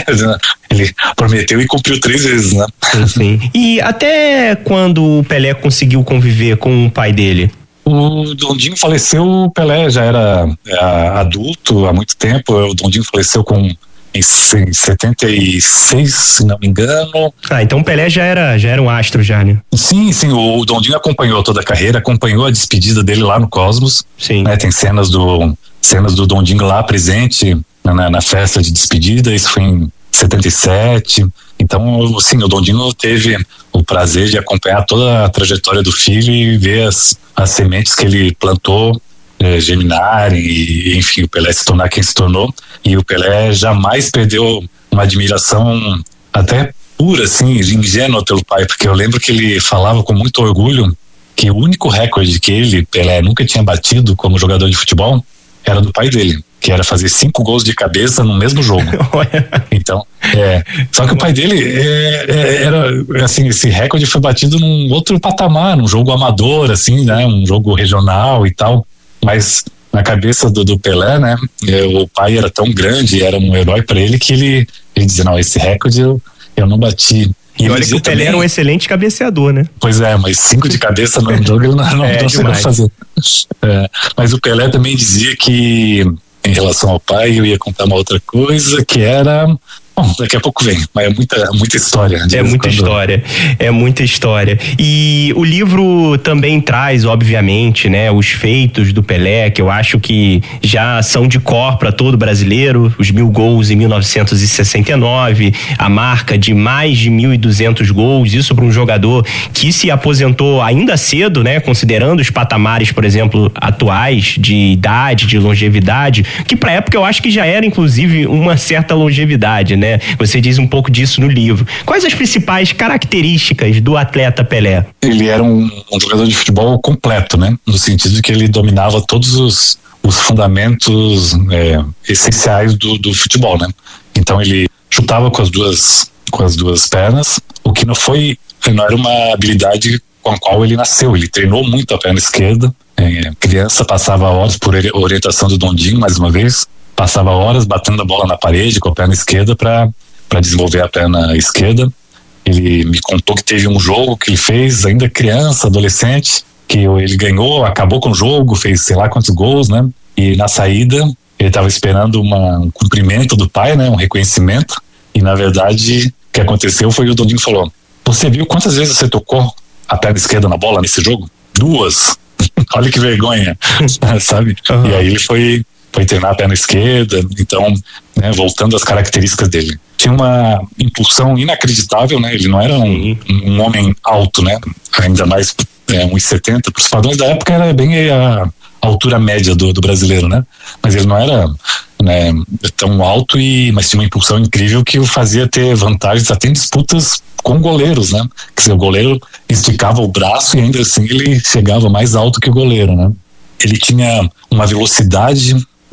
[SPEAKER 3] Ele prometeu e cumpriu três vezes, né?
[SPEAKER 1] Sim, sim. E até quando o Pelé conseguiu conviver com o pai dele?
[SPEAKER 3] O Dondinho faleceu, o Pelé já era é, adulto há muito tempo. O Dondinho faleceu com em, em setenta e seis, se não me engano.
[SPEAKER 1] Ah, então o Pelé já era, já era um astro já, né?
[SPEAKER 3] Sim, sim, o Dondinho acompanhou toda a carreira, acompanhou a despedida dele lá no Cosmos.
[SPEAKER 1] Sim.
[SPEAKER 3] Né, tem cenas do, cenas do Dondinho lá presente na, na festa de despedida, isso foi em setenta e sete. Então, sim, o Dondinho teve o prazer de acompanhar toda a trajetória do filho e ver as, as sementes que ele plantou eh, germinarem e, enfim, o Pelé se tornar quem se tornou. E o Pelé jamais perdeu uma admiração até pura, assim, ingênua pelo pai, porque eu lembro que ele falava com muito orgulho que o único recorde que ele, Pelé, nunca tinha batido como jogador de futebol era do pai dele, que era fazer cinco gols de cabeça no mesmo jogo. Então, é. Só que o pai dele é, é, era, assim, esse recorde foi batido num outro patamar, num jogo amador, assim, né? Um jogo regional e tal. Mas na cabeça do, do Pelé, né? O pai era tão grande, era um herói para ele que ele, ele dizia, não, esse recorde eu, eu não bati.
[SPEAKER 1] E olha que o Pelé também, era um excelente cabeceador, né?
[SPEAKER 3] Pois é, mas cinco de cabeça no jogo ele não, não, é, não sabia fazer. É, mas o Pelé também dizia que, em relação ao pai, eu ia contar uma outra coisa, que era... Bom, daqui a pouco vem, mas é muita, muita história.
[SPEAKER 1] É muita quando... história, é muita história. E o livro também traz, obviamente, né, os feitos do Pelé, que eu acho que já são de cor para todo brasileiro, os mil gols em mil novecentos e sessenta e nove, a marca de mais de mil e duzentos gols, isso para um jogador que se aposentou ainda cedo, né, considerando os patamares, por exemplo, atuais de idade, de longevidade, que para época eu acho que já era, inclusive, uma certa longevidade, né? Você diz um pouco disso no livro. Quais as principais características do atleta Pelé?
[SPEAKER 3] Ele era um, um jogador de futebol completo, né? No sentido de que ele dominava todos os, os fundamentos é, essenciais do, do futebol, né? Então ele chutava com as duas com as duas pernas, o que não foi, não era uma habilidade com a qual ele nasceu. Ele treinou muito a perna esquerda. É, criança passava horas por orientação do Dondinho, mais uma vez. Passava horas batendo a bola na parede com a perna esquerda para para desenvolver a perna esquerda. Ele me contou que teve um jogo que ele fez ainda criança, adolescente, que ele ganhou, acabou com o jogo, fez sei lá quantos gols, né? E na saída ele estava esperando uma, um cumprimento do pai, né? Um reconhecimento. E na verdade o que aconteceu foi o Dondinho falou: você viu quantas vezes você tocou a perna esquerda na bola nesse jogo? Duas. Olha que vergonha, sabe? Uhum. E aí ele foi foi treinar a perna esquerda, então, né, voltando às características dele. Tinha uma impulsão inacreditável, né? Ele não era um, um homem alto, né? Ainda mais é, um metro e setenta, para os padrões da época era bem a, a altura média do, do brasileiro, né? Mas ele não era, né, tão alto, e, mas tinha uma impulsão incrível que o fazia ter vantagens até em disputas com goleiros, né? Quer dizer, o goleiro esticava o braço e ainda assim ele chegava mais alto que o goleiro, né? Ele tinha uma velocidade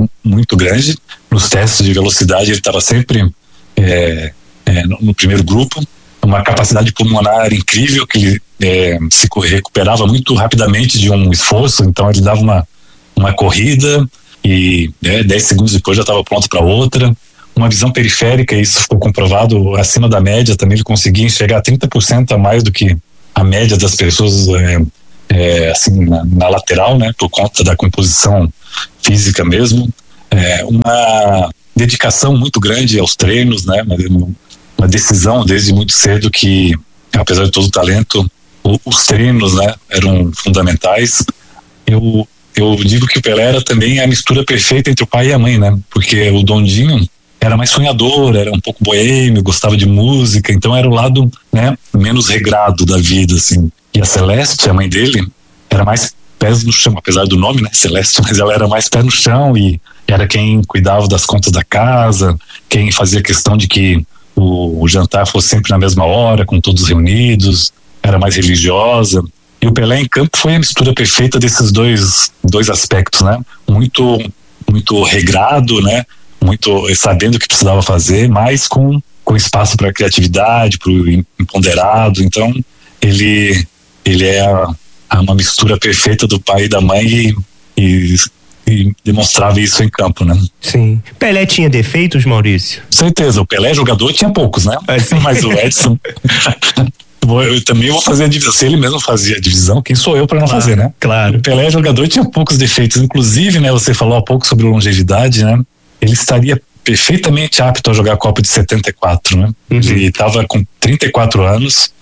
[SPEAKER 3] muito grande. Nos testes de velocidade ele estava sempre é, é, no, no primeiro grupo. Uma capacidade pulmonar incrível, que ele é, se recuperava muito rapidamente de um esforço, então ele dava uma, uma corrida e é, dez segundos depois já estava pronto para outra. Uma visão periférica, isso ficou comprovado acima da média, também ele conseguia enxergar trinta por cento a mais do que a média das pessoas é, é, assim, na, na lateral, né, por conta da composição física mesmo. É, uma dedicação muito grande aos treinos, né, uma decisão desde muito cedo que, apesar de todo o talento, o, os treinos, né, eram fundamentais. Eu, eu digo que o Pelé era também a mistura perfeita entre o pai e a mãe, né, porque o Dondinho era mais sonhador, era um pouco boêmio, gostava de música, então era o lado, né, menos regrado da vida, assim. E a Celeste, a mãe dele, era mais pés no chão, apesar do nome, né, Celeste, mas ela era mais pé no chão e era quem cuidava das contas da casa, quem fazia questão de que o, o jantar fosse sempre na mesma hora, com todos reunidos, era mais religiosa. E o Pelé em campo foi a mistura perfeita desses dois, dois aspectos, né, muito, muito regrado, né, muito sabendo o que precisava fazer, mas com, com espaço para criatividade, para o imponderado. Então ele, ele é a, a uma mistura perfeita do pai e da mãe e, e, e demonstrava isso em campo, né?
[SPEAKER 1] Sim. Pelé tinha defeitos, Maurício?
[SPEAKER 3] Certeza, o Pelé jogador tinha poucos, né? É, mas o Edson eu também vou fazer a divisão, se ele mesmo fazia a divisão, quem sou eu para não claro, fazer, né?
[SPEAKER 1] Claro.
[SPEAKER 3] O Pelé jogador tinha poucos defeitos, inclusive, né, você falou há pouco sobre longevidade, né? Ele estaria perfeitamente apto a jogar a Copa de setenta e quatro, né? Uhum. Ele estava com trinta e quatro anos,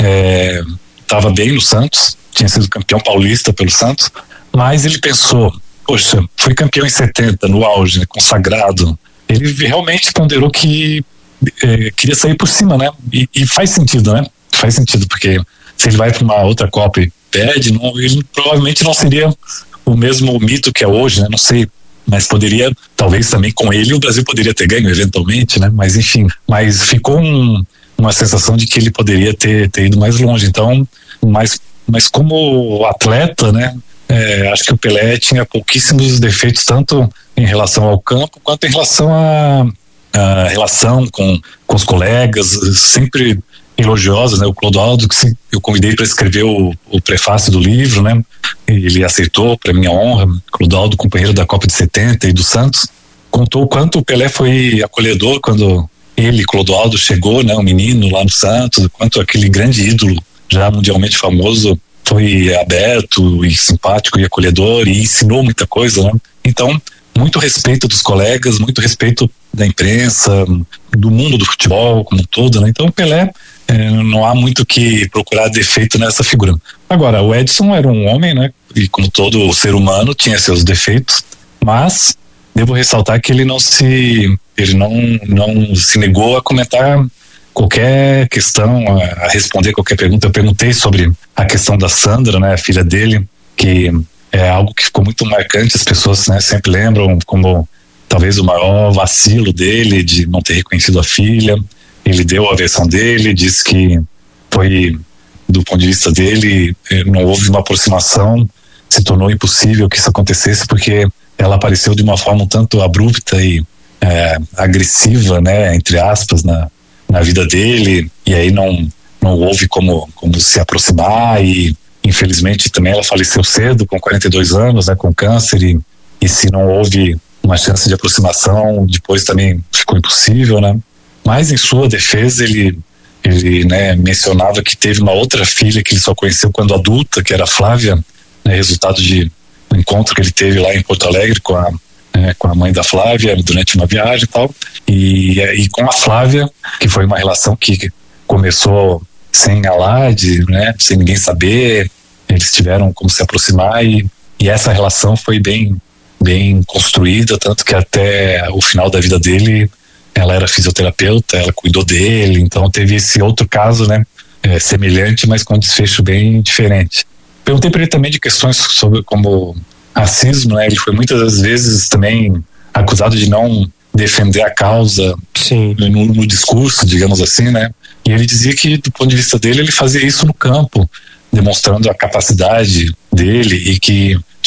[SPEAKER 3] estava é, bem no Santos, tinha sido campeão paulista pelo Santos, mas ele pensou, poxa, fui campeão em setenta, no auge, né, consagrado. Ele realmente ponderou que é, queria sair por cima, né? E, e faz sentido, né? Faz sentido, porque se ele vai para uma outra Copa e perde, não, ele provavelmente não seria o mesmo mito que é hoje, né? Não sei, mas poderia, talvez também com ele o Brasil poderia ter ganho eventualmente, né? Mas enfim, mas ficou um, uma sensação de que ele poderia ter, ter ido mais longe. Então, mas, mas como atleta, né? É, acho que o Pelé tinha pouquíssimos defeitos, tanto em relação ao campo quanto em relação à a, a relação com, com os colegas, sempre elogiosa, né? O Clodoaldo, que sim, eu convidei para escrever o, o prefácio do livro, né? Ele aceitou, para minha honra. Clodoaldo, companheiro da Copa de setenta e do Santos, contou o quanto o Pelé foi acolhedor quando ele, Clodoaldo, chegou, né? Um menino lá no Santos, quanto aquele grande ídolo já mundialmente famoso foi aberto e simpático e acolhedor e ensinou muita coisa, né? Então, muito respeito dos colegas, muito respeito da imprensa, do mundo do futebol como um todo, né? Então o Pelé, é, não há muito que procurar defeito nessa figura. Agora, o Edson era um homem, né? E como todo ser humano tinha seus defeitos, mas devo ressaltar que ele não se ele não, não se negou a comentar qualquer questão, a, a responder qualquer pergunta. Eu perguntei sobre a questão da Sandra, né, a filha dele, que é algo que ficou muito marcante, as pessoas, né, sempre lembram como talvez o maior vacilo dele de não ter reconhecido a filha. Ele deu a versão dele, disse que foi, do ponto de vista dele, não houve uma aproximação, se tornou impossível que isso acontecesse porque ela apareceu de uma forma um tanto abrupta e é, agressiva, né, entre aspas, na, na vida dele, e aí não, não houve como, como se aproximar, e infelizmente também ela faleceu cedo, com quarenta e dois anos, né, com câncer, e, e se não houve uma chance de aproximação, depois também ficou impossível, né? Mas em sua defesa ele, ele né, mencionava que teve uma outra filha que ele só conheceu quando adulta, que era a Flávia, né, resultado de um encontro que ele teve lá em Porto Alegre com a, né, com a mãe da Flávia durante uma viagem e tal, e, e com a Flávia, que foi uma relação que começou sem alarde, né, sem ninguém saber, eles tiveram como se aproximar, e, e essa relação foi bem, bem construída, tanto que até o final da vida dele ela era fisioterapeuta, ela cuidou dele, então teve esse outro caso, né, é, semelhante, mas com um desfecho bem diferente. Perguntei para ele também de questões sobre como racismo, né, ele foi muitas vezes também acusado de não defender a causa no, no discurso, digamos assim, né, e ele dizia que do ponto de vista dele ele fazia isso no campo, demonstrando a capacidade dele, e que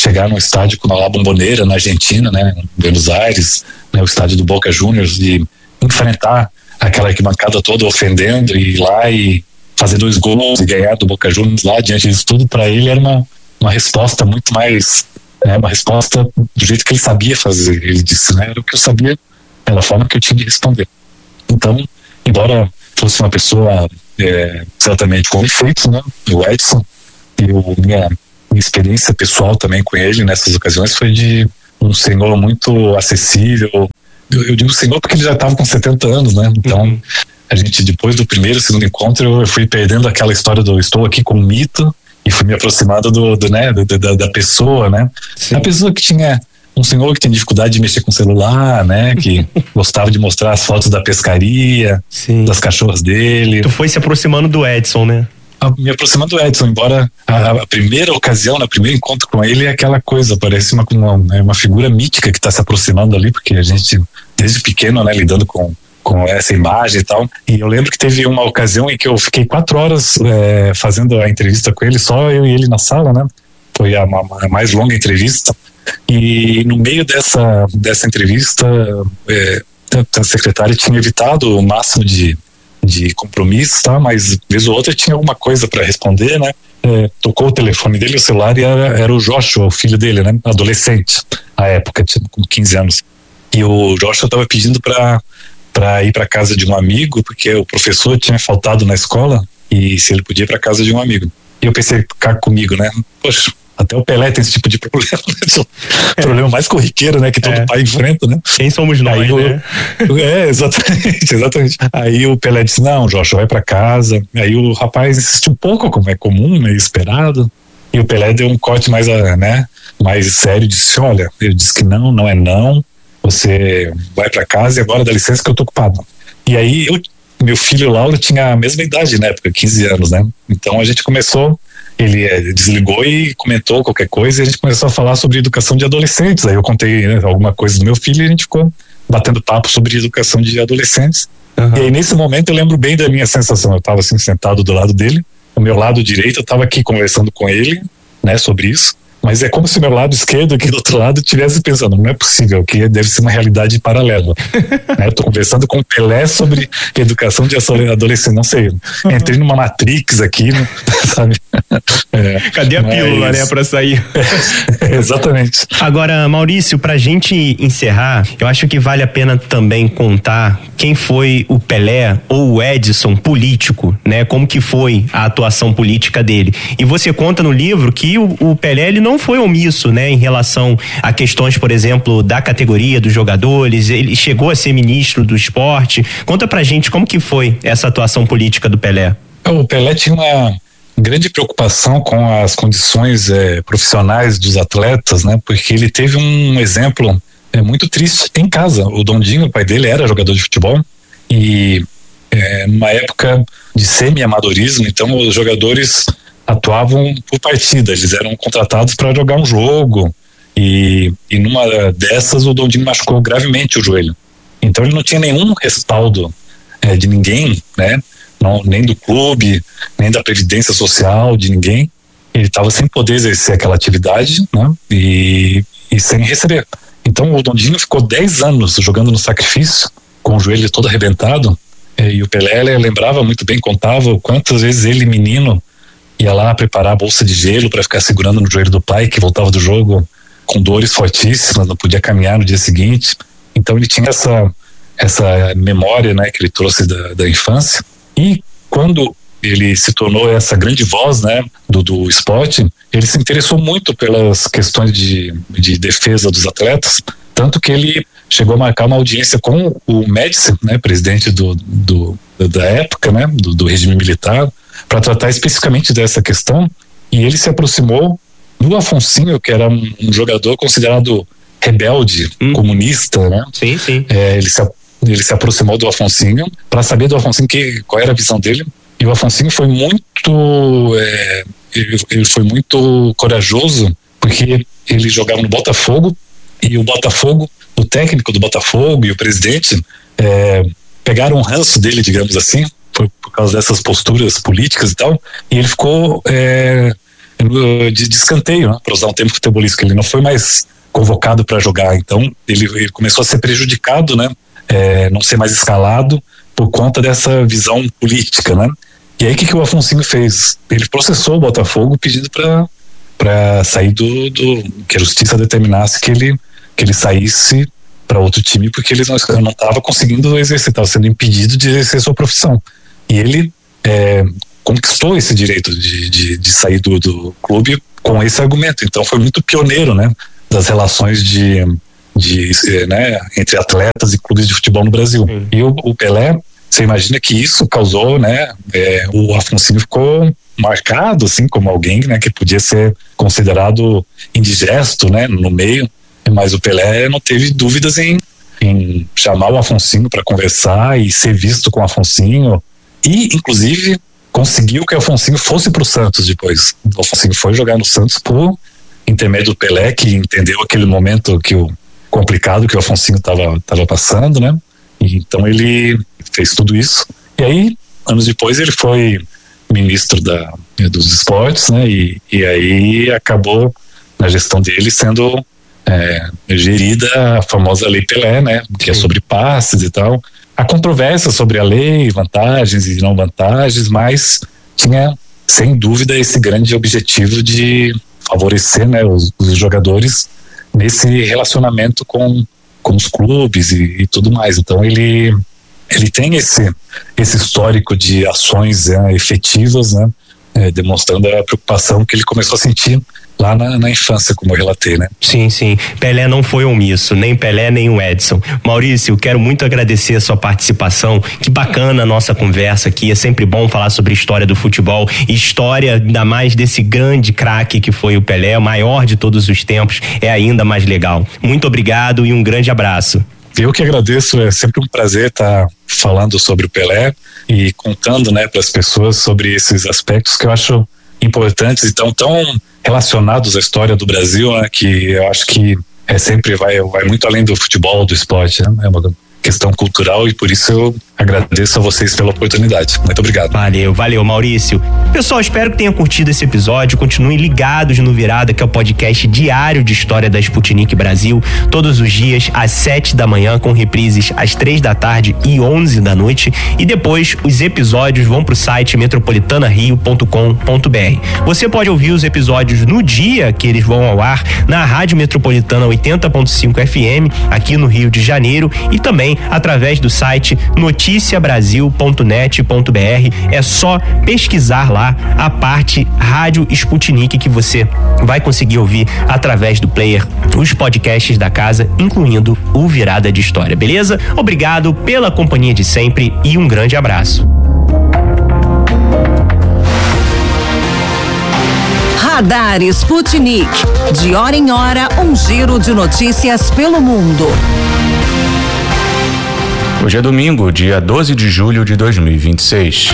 [SPEAKER 3] chegar num estádio como a La Bombonera, na Argentina, né, em Buenos Aires, né, o estádio do Boca Juniors, e enfrentar aquela arquibancada toda ofendendo e ir lá e fazer dois gols e ganhar do Boca Juniors lá, diante disso tudo, para ele era uma, uma resposta muito mais, né, uma resposta do jeito que ele sabia fazer. Ele disse, né, era o que eu sabia, era a forma que eu tinha de responder. Então, embora fosse uma pessoa é, exatamente com efeitos, né, o Edson, eu, minha, minha experiência pessoal também com ele nessas ocasiões foi de um senhor muito acessível. Eu, eu digo senhor porque ele já estava com setenta anos, né? Então, uhum. a gente, depois do primeiro, segundo encontro, eu fui perdendo aquela história do estou aqui com um mito e fui me aproximando do, do, né, do, da, da pessoa, né? Sim. A pessoa que tinha, um senhor que tinha dificuldade de mexer com o celular, né? Que gostava de mostrar as fotos da pescaria, Sim. das cachorras dele.
[SPEAKER 1] Tu foi se aproximando do Edson, né?
[SPEAKER 3] Me aproximando do Edson, embora a, a primeira ocasião, no primeiro encontro com ele, é aquela coisa, parece uma, uma, uma figura mítica que está se aproximando ali, porque a gente, desde pequeno, né, lidando com, com essa imagem e tal. E eu lembro que teve uma ocasião em que eu fiquei quatro horas é, fazendo a entrevista com ele, só eu e ele na sala, né? Foi a, a, a mais longa entrevista. E no meio dessa, dessa entrevista, é, a secretária tinha evitado o máximo de de compromisso, tá? Mas vez ou outra tinha alguma coisa para responder, né? É, tocou o telefone dele, o celular, e era, era o Joshua, o filho dele, né? Adolescente, à época, tinha com quinze anos. E o Joshua estava pedindo para para ir para casa de um amigo, porque o professor tinha faltado na escola, e se ele podia ir para casa de um amigo. E eu pensei, cá comigo, né? Poxa, até o Pelé tem esse tipo de problema, né? É. Problema mais corriqueiro, né? Que todo é. pai enfrenta, né?
[SPEAKER 1] Quem somos nós, aí, né?
[SPEAKER 3] O, é, exatamente, exatamente. Aí o Pelé disse, não, Joshua, vai pra casa. Aí o rapaz insistiu um pouco, como é comum, meio esperado. E o Pelé deu um corte mais, né, mais sério, disse, olha, eu disse que não, não é não. Você vai pra casa e agora dá licença que eu tô ocupado. E aí, eu, meu filho Lauro tinha a mesma idade na época, quinze anos, né? Então a gente começou... Ele é, desligou e comentou qualquer coisa e a gente começou a falar sobre educação de adolescentes. Aí eu contei, né, alguma coisa do meu filho e a gente ficou batendo papo sobre educação de adolescentes. Uhum. E aí nesse momento eu lembro bem da minha sensação. Eu estava assim sentado do lado dele, o meu lado direito eu estava aqui conversando com ele, né, sobre isso. Mas é como se o meu lado esquerdo aqui do outro lado estivesse pensando, não é possível, que deve ser uma realidade paralela. né, eu tô conversando com o Pelé sobre educação de adolescente, não sei, entrei numa Matrix aqui, sabe?
[SPEAKER 1] É, Cadê a pílula, é né, pra sair?
[SPEAKER 3] É, exatamente.
[SPEAKER 1] Agora, Maurício, pra gente encerrar, eu acho que vale a pena também contar quem foi o Pelé ou o Edson político, né? Como que foi a atuação política dele. E você conta no livro que o, o Pelé, ele não foi omisso, né, em relação a questões, por exemplo, da categoria dos jogadores, ele chegou a ser ministro do esporte. Conta pra gente como que foi essa atuação política do Pelé.
[SPEAKER 3] O Pelé tinha uma grande preocupação com as condições é, profissionais dos atletas, né, porque ele teve um exemplo é, muito triste em casa. O Dondinho, o pai dele, era jogador de futebol e é, numa época de semi-amadorismo, então os jogadores atuavam por partida, eles eram contratados para jogar um jogo e, e numa dessas o Dondinho machucou gravemente o joelho, então ele não tinha nenhum respaldo é, de ninguém, né? Não, nem do clube, nem da previdência social de ninguém. Ele estava sem poder exercer aquela atividade, né? e, e sem receber. Então o Dondinho ficou dez anos jogando no sacrifício com o joelho todo arrebentado, é, e o Pelé lembrava muito bem, contava quantas vezes ele, menino, ia lá preparar a bolsa de gelo para ficar segurando no joelho do pai, que voltava do jogo com dores fortíssimas, não podia caminhar no dia seguinte. Então ele tinha essa, essa memória, né, que ele trouxe da, da infância. E quando ele se tornou essa grande voz, né, do, do esporte, ele se interessou muito pelas questões de, de defesa dos atletas, tanto que ele chegou a marcar uma audiência com o Médici, né, presidente do, do, da época, né, do, do regime militar, para tratar especificamente dessa questão, e ele se aproximou do Afonsinho, que era um, um jogador considerado rebelde, hum. comunista, né?
[SPEAKER 1] Sim, sim.
[SPEAKER 3] É, ele, se, ele se aproximou do Afonsinho para saber do Afonsinho que, qual era a visão dele, e o Afonsinho foi muito é, ele, ele foi muito corajoso, porque ele jogava no Botafogo, e o Botafogo, o técnico do Botafogo e o presidente é, pegaram um ranço dele, digamos assim, por, por causa dessas posturas políticas e tal, e ele ficou é, de, de escanteio, né, para usar um termo futebolístico. Ele não foi mais convocado para jogar, então ele, ele começou a ser prejudicado, né, é, não ser mais escalado por conta dessa visão política, né. E aí o que, que o Afonsinho fez? Ele processou o Botafogo pedindo para para sair do, do que a justiça determinasse que ele que ele saísse para outro time, porque ele não estava conseguindo exercer, estava sendo impedido de exercer sua profissão. E ele é, conquistou esse direito de, de, de sair do, do clube com esse argumento. Então foi muito pioneiro, né, das relações de, de né, entre atletas e clubes de futebol no Brasil. Sim. E o, o Pelé, você imagina que isso causou, né, é, o Afonsinho ficou marcado assim como alguém, né, que podia ser considerado indigesto, né, no meio. Mas o Pelé não teve dúvidas em, em chamar o Afonsinho para conversar e ser visto com o Afonsinho, e inclusive conseguiu que o Afonsinho fosse para o Santos depois. O Afonsinho foi jogar no Santos por intermédio do Pelé, que entendeu aquele momento que o complicado que o Afonsinho estava tava passando, né? E então ele fez tudo isso. E aí, anos depois, ele foi ministro da, dos esportes, né? E, e aí acabou, na gestão dele, sendo É, gerida a famosa Lei Pelé, né, que Sim. é sobre passes e tal. Há controvérsia sobre a lei, vantagens e não vantagens, mas tinha, sem dúvida, esse grande objetivo de favorecer, né, os, os jogadores nesse relacionamento com, com os clubes e, e tudo mais. Então ele, ele tem esse, esse histórico de ações é, efetivas, né, é, demonstrando a preocupação que ele começou a sentir lá na, na infância, como eu relatei, né?
[SPEAKER 1] Sim, sim. Pelé não foi omisso, nem Pelé, nem o Edson. Maurício, quero muito agradecer a sua participação. Que bacana a nossa conversa aqui. É sempre bom falar sobre história do futebol. História, ainda mais desse grande craque que foi o Pelé, o maior de todos os tempos, é ainda mais legal. Muito obrigado e um grande abraço.
[SPEAKER 3] Eu que agradeço, é sempre um prazer estar falando sobre o Pelé e contando, né, para as pessoas sobre esses aspectos que eu acho importantes e tão, tão relacionados à história do Brasil, né, que eu acho que é sempre vai, vai muito além do futebol, do esporte, né, é uma questão cultural e por isso eu agradeço a vocês pela oportunidade. Muito obrigado.
[SPEAKER 1] Valeu, valeu, Maurício. Pessoal, espero que tenham curtido esse episódio. Continuem ligados no Virada, que é o podcast diário de história da Sputnik Brasil, todos os dias às sete da manhã, com reprises às três da tarde e onze da noite. E depois os episódios vão pro site metropolitana rio ponto com ponto br. Você pode ouvir os episódios no dia que eles vão ao ar na Rádio Metropolitana oitenta ponto cinco F M, aqui no Rio de Janeiro, e também através do site notícia brasil ponto net ponto br. É só pesquisar lá a parte Rádio Sputnik, que você vai conseguir ouvir através do player os podcasts da casa, incluindo o Virada de História, beleza? Obrigado pela companhia de sempre e um grande abraço.
[SPEAKER 4] Radar Sputnik. De hora em hora, um giro de notícias pelo mundo.
[SPEAKER 5] Hoje é domingo, dia doze de julho de dois mil e vinte e seis.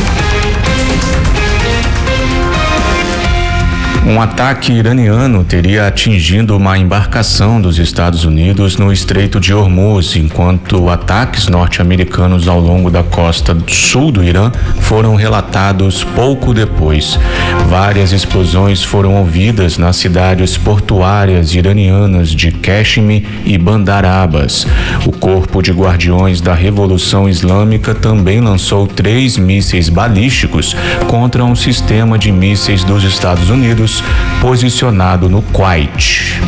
[SPEAKER 5] Um ataque iraniano teria atingido uma embarcação dos Estados Unidos no Estreito de Hormuz, enquanto ataques norte-americanos ao longo da costa sul do Irã foram relatados pouco depois. Várias explosões foram ouvidas nas cidades portuárias iranianas de Qashm e Bandar Abbas. O Corpo de Guardiões da Revolução Islâmica também lançou três mísseis balísticos contra um sistema de mísseis dos Estados Unidos posicionado no Kuwait.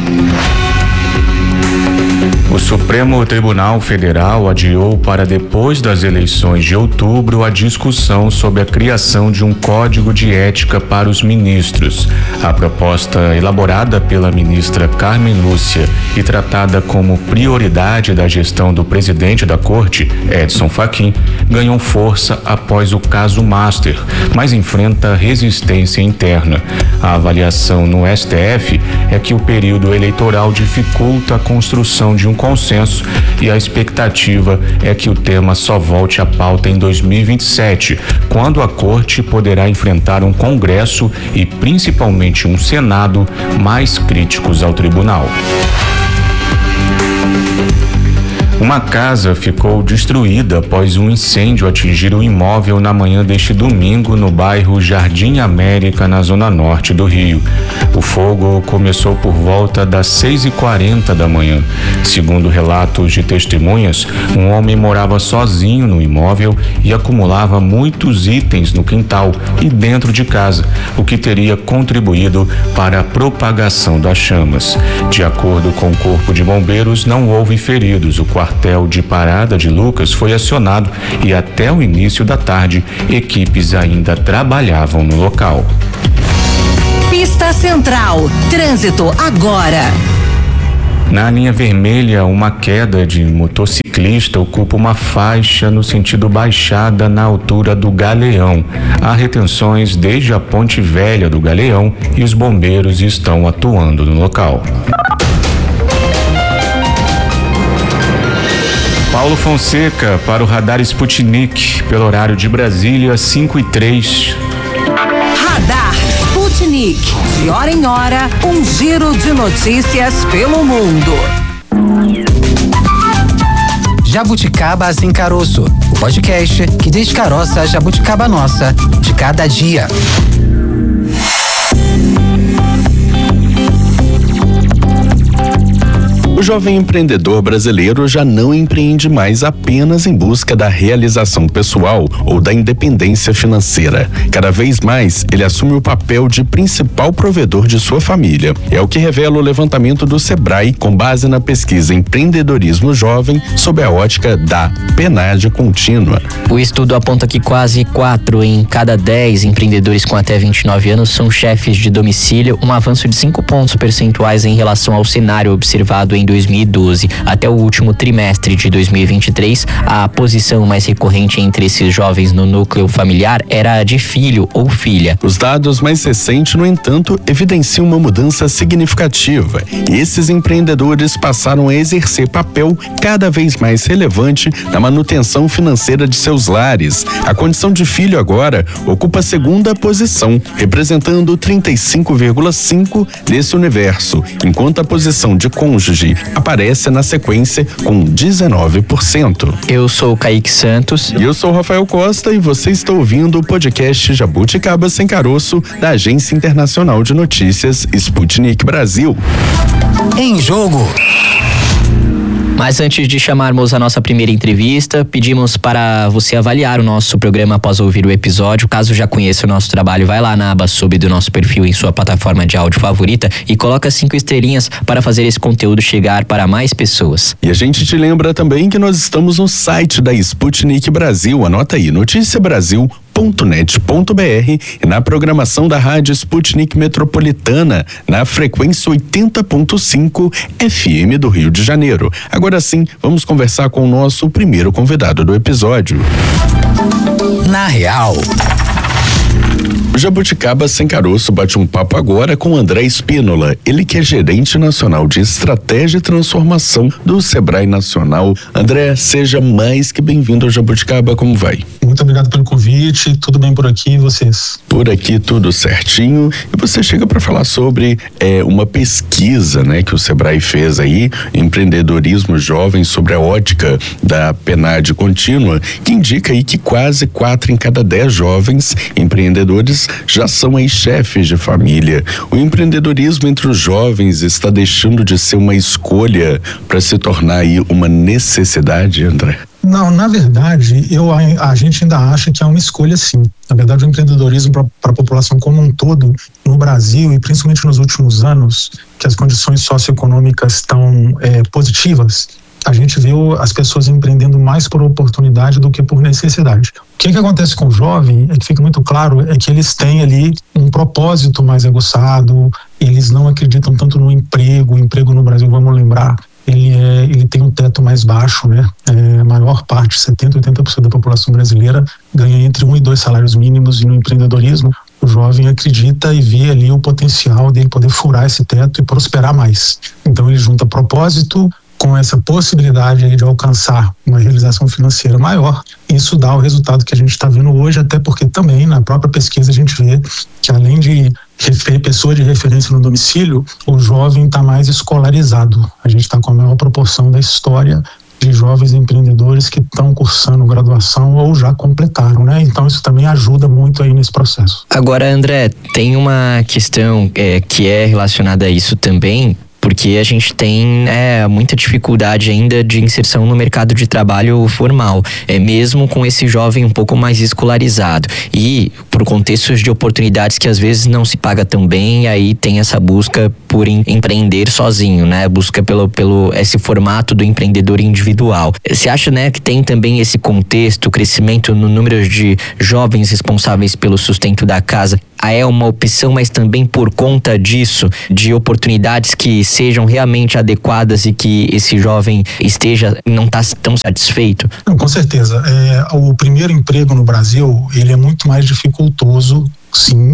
[SPEAKER 5] O Supremo Tribunal Federal adiou para depois das eleições de outubro a discussão sobre a criação de um código de ética para os ministros. A proposta, elaborada pela ministra Carmen Lúcia e tratada como prioridade da gestão do presidente da Corte, Edson Fachin, ganhou força após o caso Master, mas enfrenta resistência interna. A avaliação no S T F é que o período eleitoral dificulta a construção de um consenso e a expectativa é que o tema só volte à pauta em dois mil e vinte e sete, quando a Corte poderá enfrentar um Congresso e principalmente um Senado mais críticos ao tribunal. Uma casa ficou destruída após um incêndio atingir o imóvel na manhã deste domingo no bairro Jardim América, na zona norte do Rio. O fogo começou por volta das seis e quarenta da manhã. Segundo relatos de testemunhas, um homem morava sozinho no imóvel e acumulava muitos itens no quintal e dentro de casa, o que teria contribuído para a propagação das chamas. De acordo com o Corpo de Bombeiros, não houve feridos. O quartel de Parada de Lucas foi acionado e até o início da tarde, equipes ainda trabalhavam no local.
[SPEAKER 4] Pista Central, trânsito agora.
[SPEAKER 5] Na linha vermelha, uma queda de motociclista ocupa uma faixa no sentido baixada na altura do Galeão. Há retenções desde a Ponte Velha do Galeão e os bombeiros estão atuando no local. Paulo Fonseca para o Radar Sputnik, pelo horário de Brasília, cinco e três.
[SPEAKER 4] Radar Sputnik, de hora em hora, um giro de notícias pelo mundo.
[SPEAKER 6] Jabuticaba Sem Caroço, o podcast que descaroça a jabuticaba nossa de cada dia.
[SPEAKER 7] O jovem empreendedor brasileiro já não empreende mais apenas em busca da realização pessoal ou da independência financeira. Cada vez mais, ele assume o papel de principal provedor de sua família. É o que revela o levantamento do Sebrae com base na pesquisa Empreendedorismo Jovem sob a ótica da PNAD contínua.
[SPEAKER 8] O estudo aponta que quase quatro em cada dez empreendedores com até vinte e nove anos são chefes de domicílio, um avanço de cinco pontos percentuais em relação ao cenário observado em dois mil e doze. Até o último trimestre de dois mil e vinte e três, a posição mais recorrente entre esses jovens no núcleo familiar era a de filho ou filha.
[SPEAKER 7] Os dados mais recentes, no entanto, evidenciam uma mudança significativa. Esses empreendedores passaram a exercer papel cada vez mais relevante na manutenção financeira de seus lares. A condição de filho agora ocupa a segunda posição, representando trinta e cinco vírgula cinco por cento desse universo, enquanto a posição de cônjuge aparece na sequência com dezenove por cento.
[SPEAKER 8] Eu sou o Kaique Santos.
[SPEAKER 7] E eu sou o Rafael Costa e você está ouvindo o podcast Jabuticaba Sem Caroço da Agência Internacional de Notícias Sputnik Brasil.
[SPEAKER 6] Em jogo.
[SPEAKER 8] Mas antes de chamarmos a nossa primeira entrevista, pedimos para você avaliar o nosso programa após ouvir o episódio. Caso já conheça o nosso trabalho, vai lá na aba sub do nosso perfil em sua plataforma de áudio favorita e coloca cinco estrelinhas para fazer esse conteúdo chegar para mais pessoas.
[SPEAKER 7] E a gente te lembra também que nós estamos no site da Sputnik Brasil. Anota aí, notícia brasil ponto net ponto b r e na programação da Rádio Sputnik Metropolitana, na frequência oitenta ponto cinco F M do Rio de Janeiro. Agora sim, vamos conversar com o nosso primeiro convidado do episódio.
[SPEAKER 6] Na Real.
[SPEAKER 7] O Jabuticaba Sem Caroço bate um papo agora com André Espínola, ele que é gerente nacional de estratégia e transformação do Sebrae Nacional. André, seja mais que bem-vindo ao Jabuticaba, como vai?
[SPEAKER 9] Muito obrigado pelo convite, tudo bem por aqui e vocês?
[SPEAKER 7] Por aqui tudo certinho, e você chega para falar sobre é, uma pesquisa, né, que o Sebrae fez aí, empreendedorismo jovem, sobre a ótica da PNAD contínua, que indica aí que quase quatro em cada dez jovens empreendedores já são aí chefes de família. O empreendedorismo entre os jovens está deixando de ser uma escolha para se tornar aí uma necessidade, André?
[SPEAKER 9] Não, na verdade, eu, a, a gente ainda acha que é uma escolha sim. Na verdade, o empreendedorismo para a população como um todo, no Brasil e principalmente nos últimos anos, que as condições socioeconômicas estão é, positivas, a gente vê as pessoas empreendendo mais por oportunidade do que por necessidade. O que, que acontece com o jovem, é que fica muito claro, é que eles têm ali um propósito mais aguçado, eles não acreditam tanto no emprego. O emprego no Brasil, vamos lembrar, ele, é, ele tem um teto mais baixo, né? É, a maior parte, setenta, oitenta por cento da população brasileira ganha entre um e dois salários mínimos, e no empreendedorismo o jovem acredita e vê ali o potencial dele poder furar esse teto e prosperar mais. Então ele junta propósito com essa possibilidade aí de alcançar uma realização financeira maior. Isso dá o resultado que a gente está vendo hoje, até porque também na própria pesquisa a gente vê que, além de pessoa de referência no domicílio, o jovem está mais escolarizado. A gente está com a maior proporção da história de jovens empreendedores que estão cursando graduação ou já completaram, né? Então isso também ajuda muito aí nesse processo.
[SPEAKER 8] Agora, André, tem uma questão é, que é relacionada a isso também, porque a gente tem é, muita dificuldade ainda de inserção no mercado de trabalho formal, é, mesmo com esse jovem um pouco mais escolarizado. E por contextos de oportunidades que às vezes não se paga tão bem, aí tem essa busca por em, empreender sozinho, né? Busca pelo, pelo esse formato do empreendedor individual. Você acha, né, que tem também esse contexto, crescimento no número de jovens responsáveis pelo sustento da casa? É uma opção, mas também por conta disso, de oportunidades que sejam realmente adequadas e que esse jovem esteja, não está tão satisfeito?
[SPEAKER 9] Não, com certeza. É, o primeiro emprego no Brasil, ele é muito mais dificultoso, sim.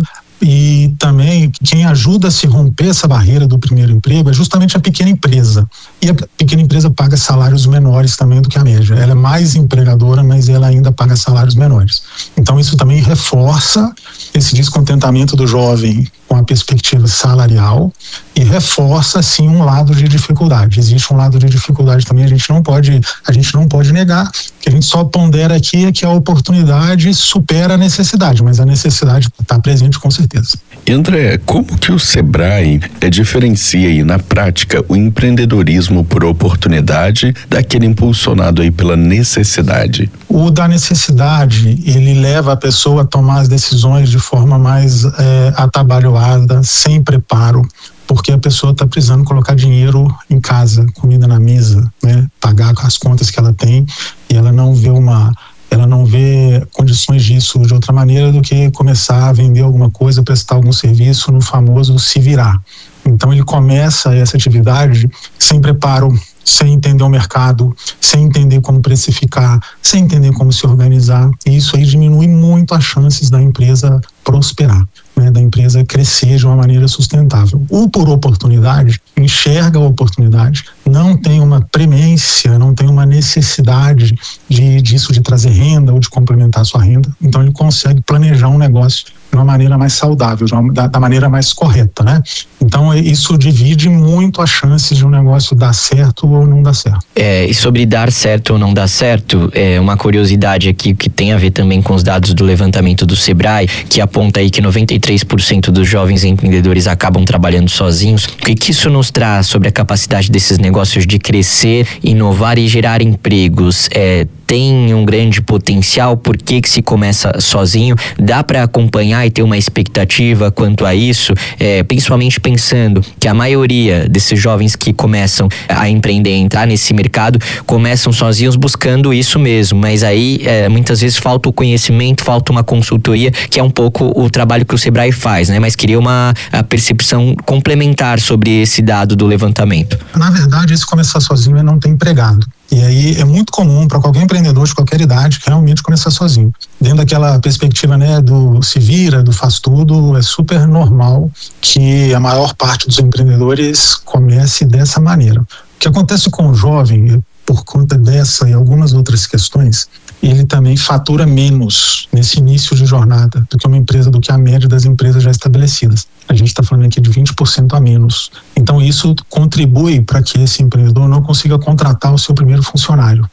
[SPEAKER 9] E também quem ajuda a se romper essa barreira do primeiro emprego é justamente a pequena empresa. E a pequena empresa paga salários menores também do que a média. Ela é mais empregadora, mas ela ainda paga salários menores. Então isso também reforça esse descontentamento do jovem com a perspectiva salarial e reforça, sim, um lado de dificuldade. Existe um lado de dificuldade também, a gente não pode, a gente não pode negar, que a gente só pondera aqui é que a oportunidade supera a necessidade, mas a necessidade está presente com certeza.
[SPEAKER 7] E André, como que o Sebrae é, diferencia aí na prática o empreendedorismo por oportunidade daquele impulsionado aí pela necessidade?
[SPEAKER 9] O da necessidade, ele leva a pessoa a tomar as decisões de forma mais é, atabalhoada, sem preparo, porque a pessoa está precisando colocar dinheiro em casa, comida na mesa, né? Pagar as contas que ela tem, e ela não vê uma ela não vê condições disso de outra maneira do que começar a vender alguma coisa, prestar algum serviço no famoso se virar. Então ele começa essa atividade sem preparo, sem entender o mercado, sem entender como precificar, sem entender como se organizar, e isso aí diminui muito as chances da empresa prosperar, né, da empresa crescer de uma maneira sustentável. O por oportunidade, enxerga a oportunidade, não tem uma premência, não tem uma necessidade de, disso de trazer renda ou de complementar a sua renda, então ele consegue planejar um negócio de uma maneira mais saudável, uma, da, da maneira mais correta, né? Então isso divide muito as chances de um negócio dar certo ou não dar certo.
[SPEAKER 8] É, e sobre dar certo ou não dar certo, é uma curiosidade aqui que tem a ver também com os dados do levantamento do Sebrae, que aponta aí que noventa e três por cento dos jovens empreendedores acabam trabalhando sozinhos. O que, que isso nos traz sobre a capacidade desses negócios de crescer, inovar e gerar empregos? É, tem um grande potencial? Por que que se começa sozinho? Dá para acompanhar e ter uma expectativa quanto a isso? É, principalmente pensando que a maioria desses jovens que começam a empreender, a entrar nesse mercado, começam sozinhos buscando isso mesmo, mas aí é, muitas vezes falta o conhecimento, falta uma consultoria, que é um pouco o trabalho que o Sebrae faz, né? Mas queria uma a percepção complementar sobre esse dado do levantamento.
[SPEAKER 9] Na verdade, esse começar sozinho é não ter empregado. E aí é muito comum para qualquer empreendedor de qualquer idade realmente começar sozinho. Dentro daquela perspectiva, né, do se vira, do faz tudo, é super normal que a maior parte dos empreendedores comece dessa maneira. O que acontece com o jovem, por conta dessa e algumas outras questões, ele também fatura menos nesse início de jornada do que uma empresa, do que a média das empresas já estabelecidas. A gente está falando aqui de vinte por cento a menos. Então isso contribui para que esse empreendedor não consiga contratar o seu primeiro funcionário.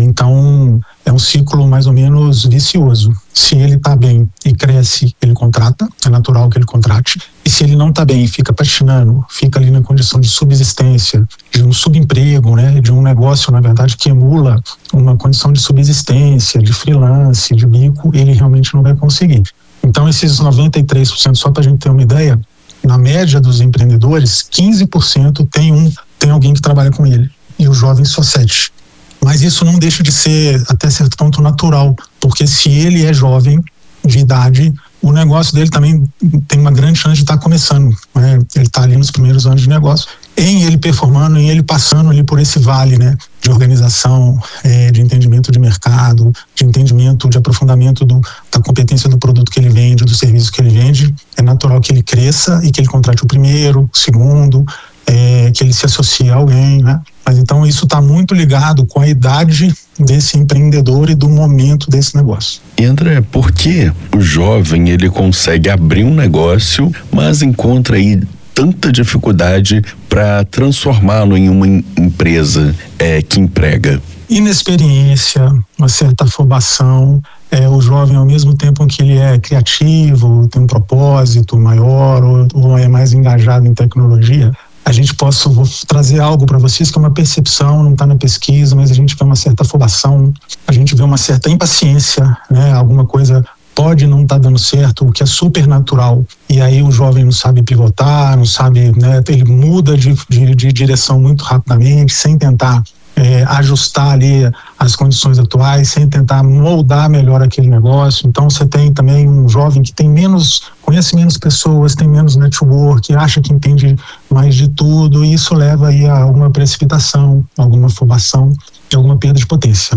[SPEAKER 9] Então é um ciclo mais ou menos vicioso. Se ele está bem e cresce, ele contrata, é natural que ele contrate. E se ele não está bem, fica patinando, fica ali na condição de subsistência, de um subemprego, né, de um negócio, na verdade, que emula uma condição de subsistência, de freelance, de bico, ele realmente não vai conseguir. Então esses noventa e três por cento, só para a gente ter uma ideia, na média dos empreendedores, quinze por cento tem, um, tem alguém que trabalha com ele, e os jovens só sete por cento. Mas isso não deixa de ser, até certo ponto, natural, porque se ele é jovem, de idade, o negócio dele também tem uma grande chance de estar começando, né? Ele está ali nos primeiros anos de negócio, em ele performando, em ele passando ali por esse vale, né, de organização, é, de entendimento de mercado, de entendimento, de aprofundamento do, da competência do produto que ele vende, do serviço que ele vende. É natural que ele cresça e que ele contrate o primeiro, o segundo, é, que ele se associe a alguém, né? Mas então isso está muito ligado com a idade desse empreendedor e do momento desse negócio.
[SPEAKER 7] E André, por que o jovem ele consegue abrir um negócio, mas encontra aí tanta dificuldade para transformá-lo em uma empresa é, que emprega?
[SPEAKER 9] inexperiência, uma certa afobação. É, o jovem, ao mesmo tempo que ele é criativo, tem um propósito maior ou, ou é mais engajado em tecnologia, a gente possa vou trazer algo para vocês que é uma percepção, não está na pesquisa, mas a gente vê uma certa afobação, a gente vê uma certa impaciência, né? Alguma coisa pode não estar tá dando certo, o que é super natural, e aí o jovem não sabe pivotar, não sabe, né? Ele muda de, de, de direção muito rapidamente, sem tentar É, ajustar ali as condições atuais, sem tentar moldar melhor aquele negócio. Então você tem também um jovem que tem menos, conhece menos pessoas, tem menos network, acha que entende mais de tudo, e isso leva aí a alguma precipitação, alguma afobação e alguma perda de potência.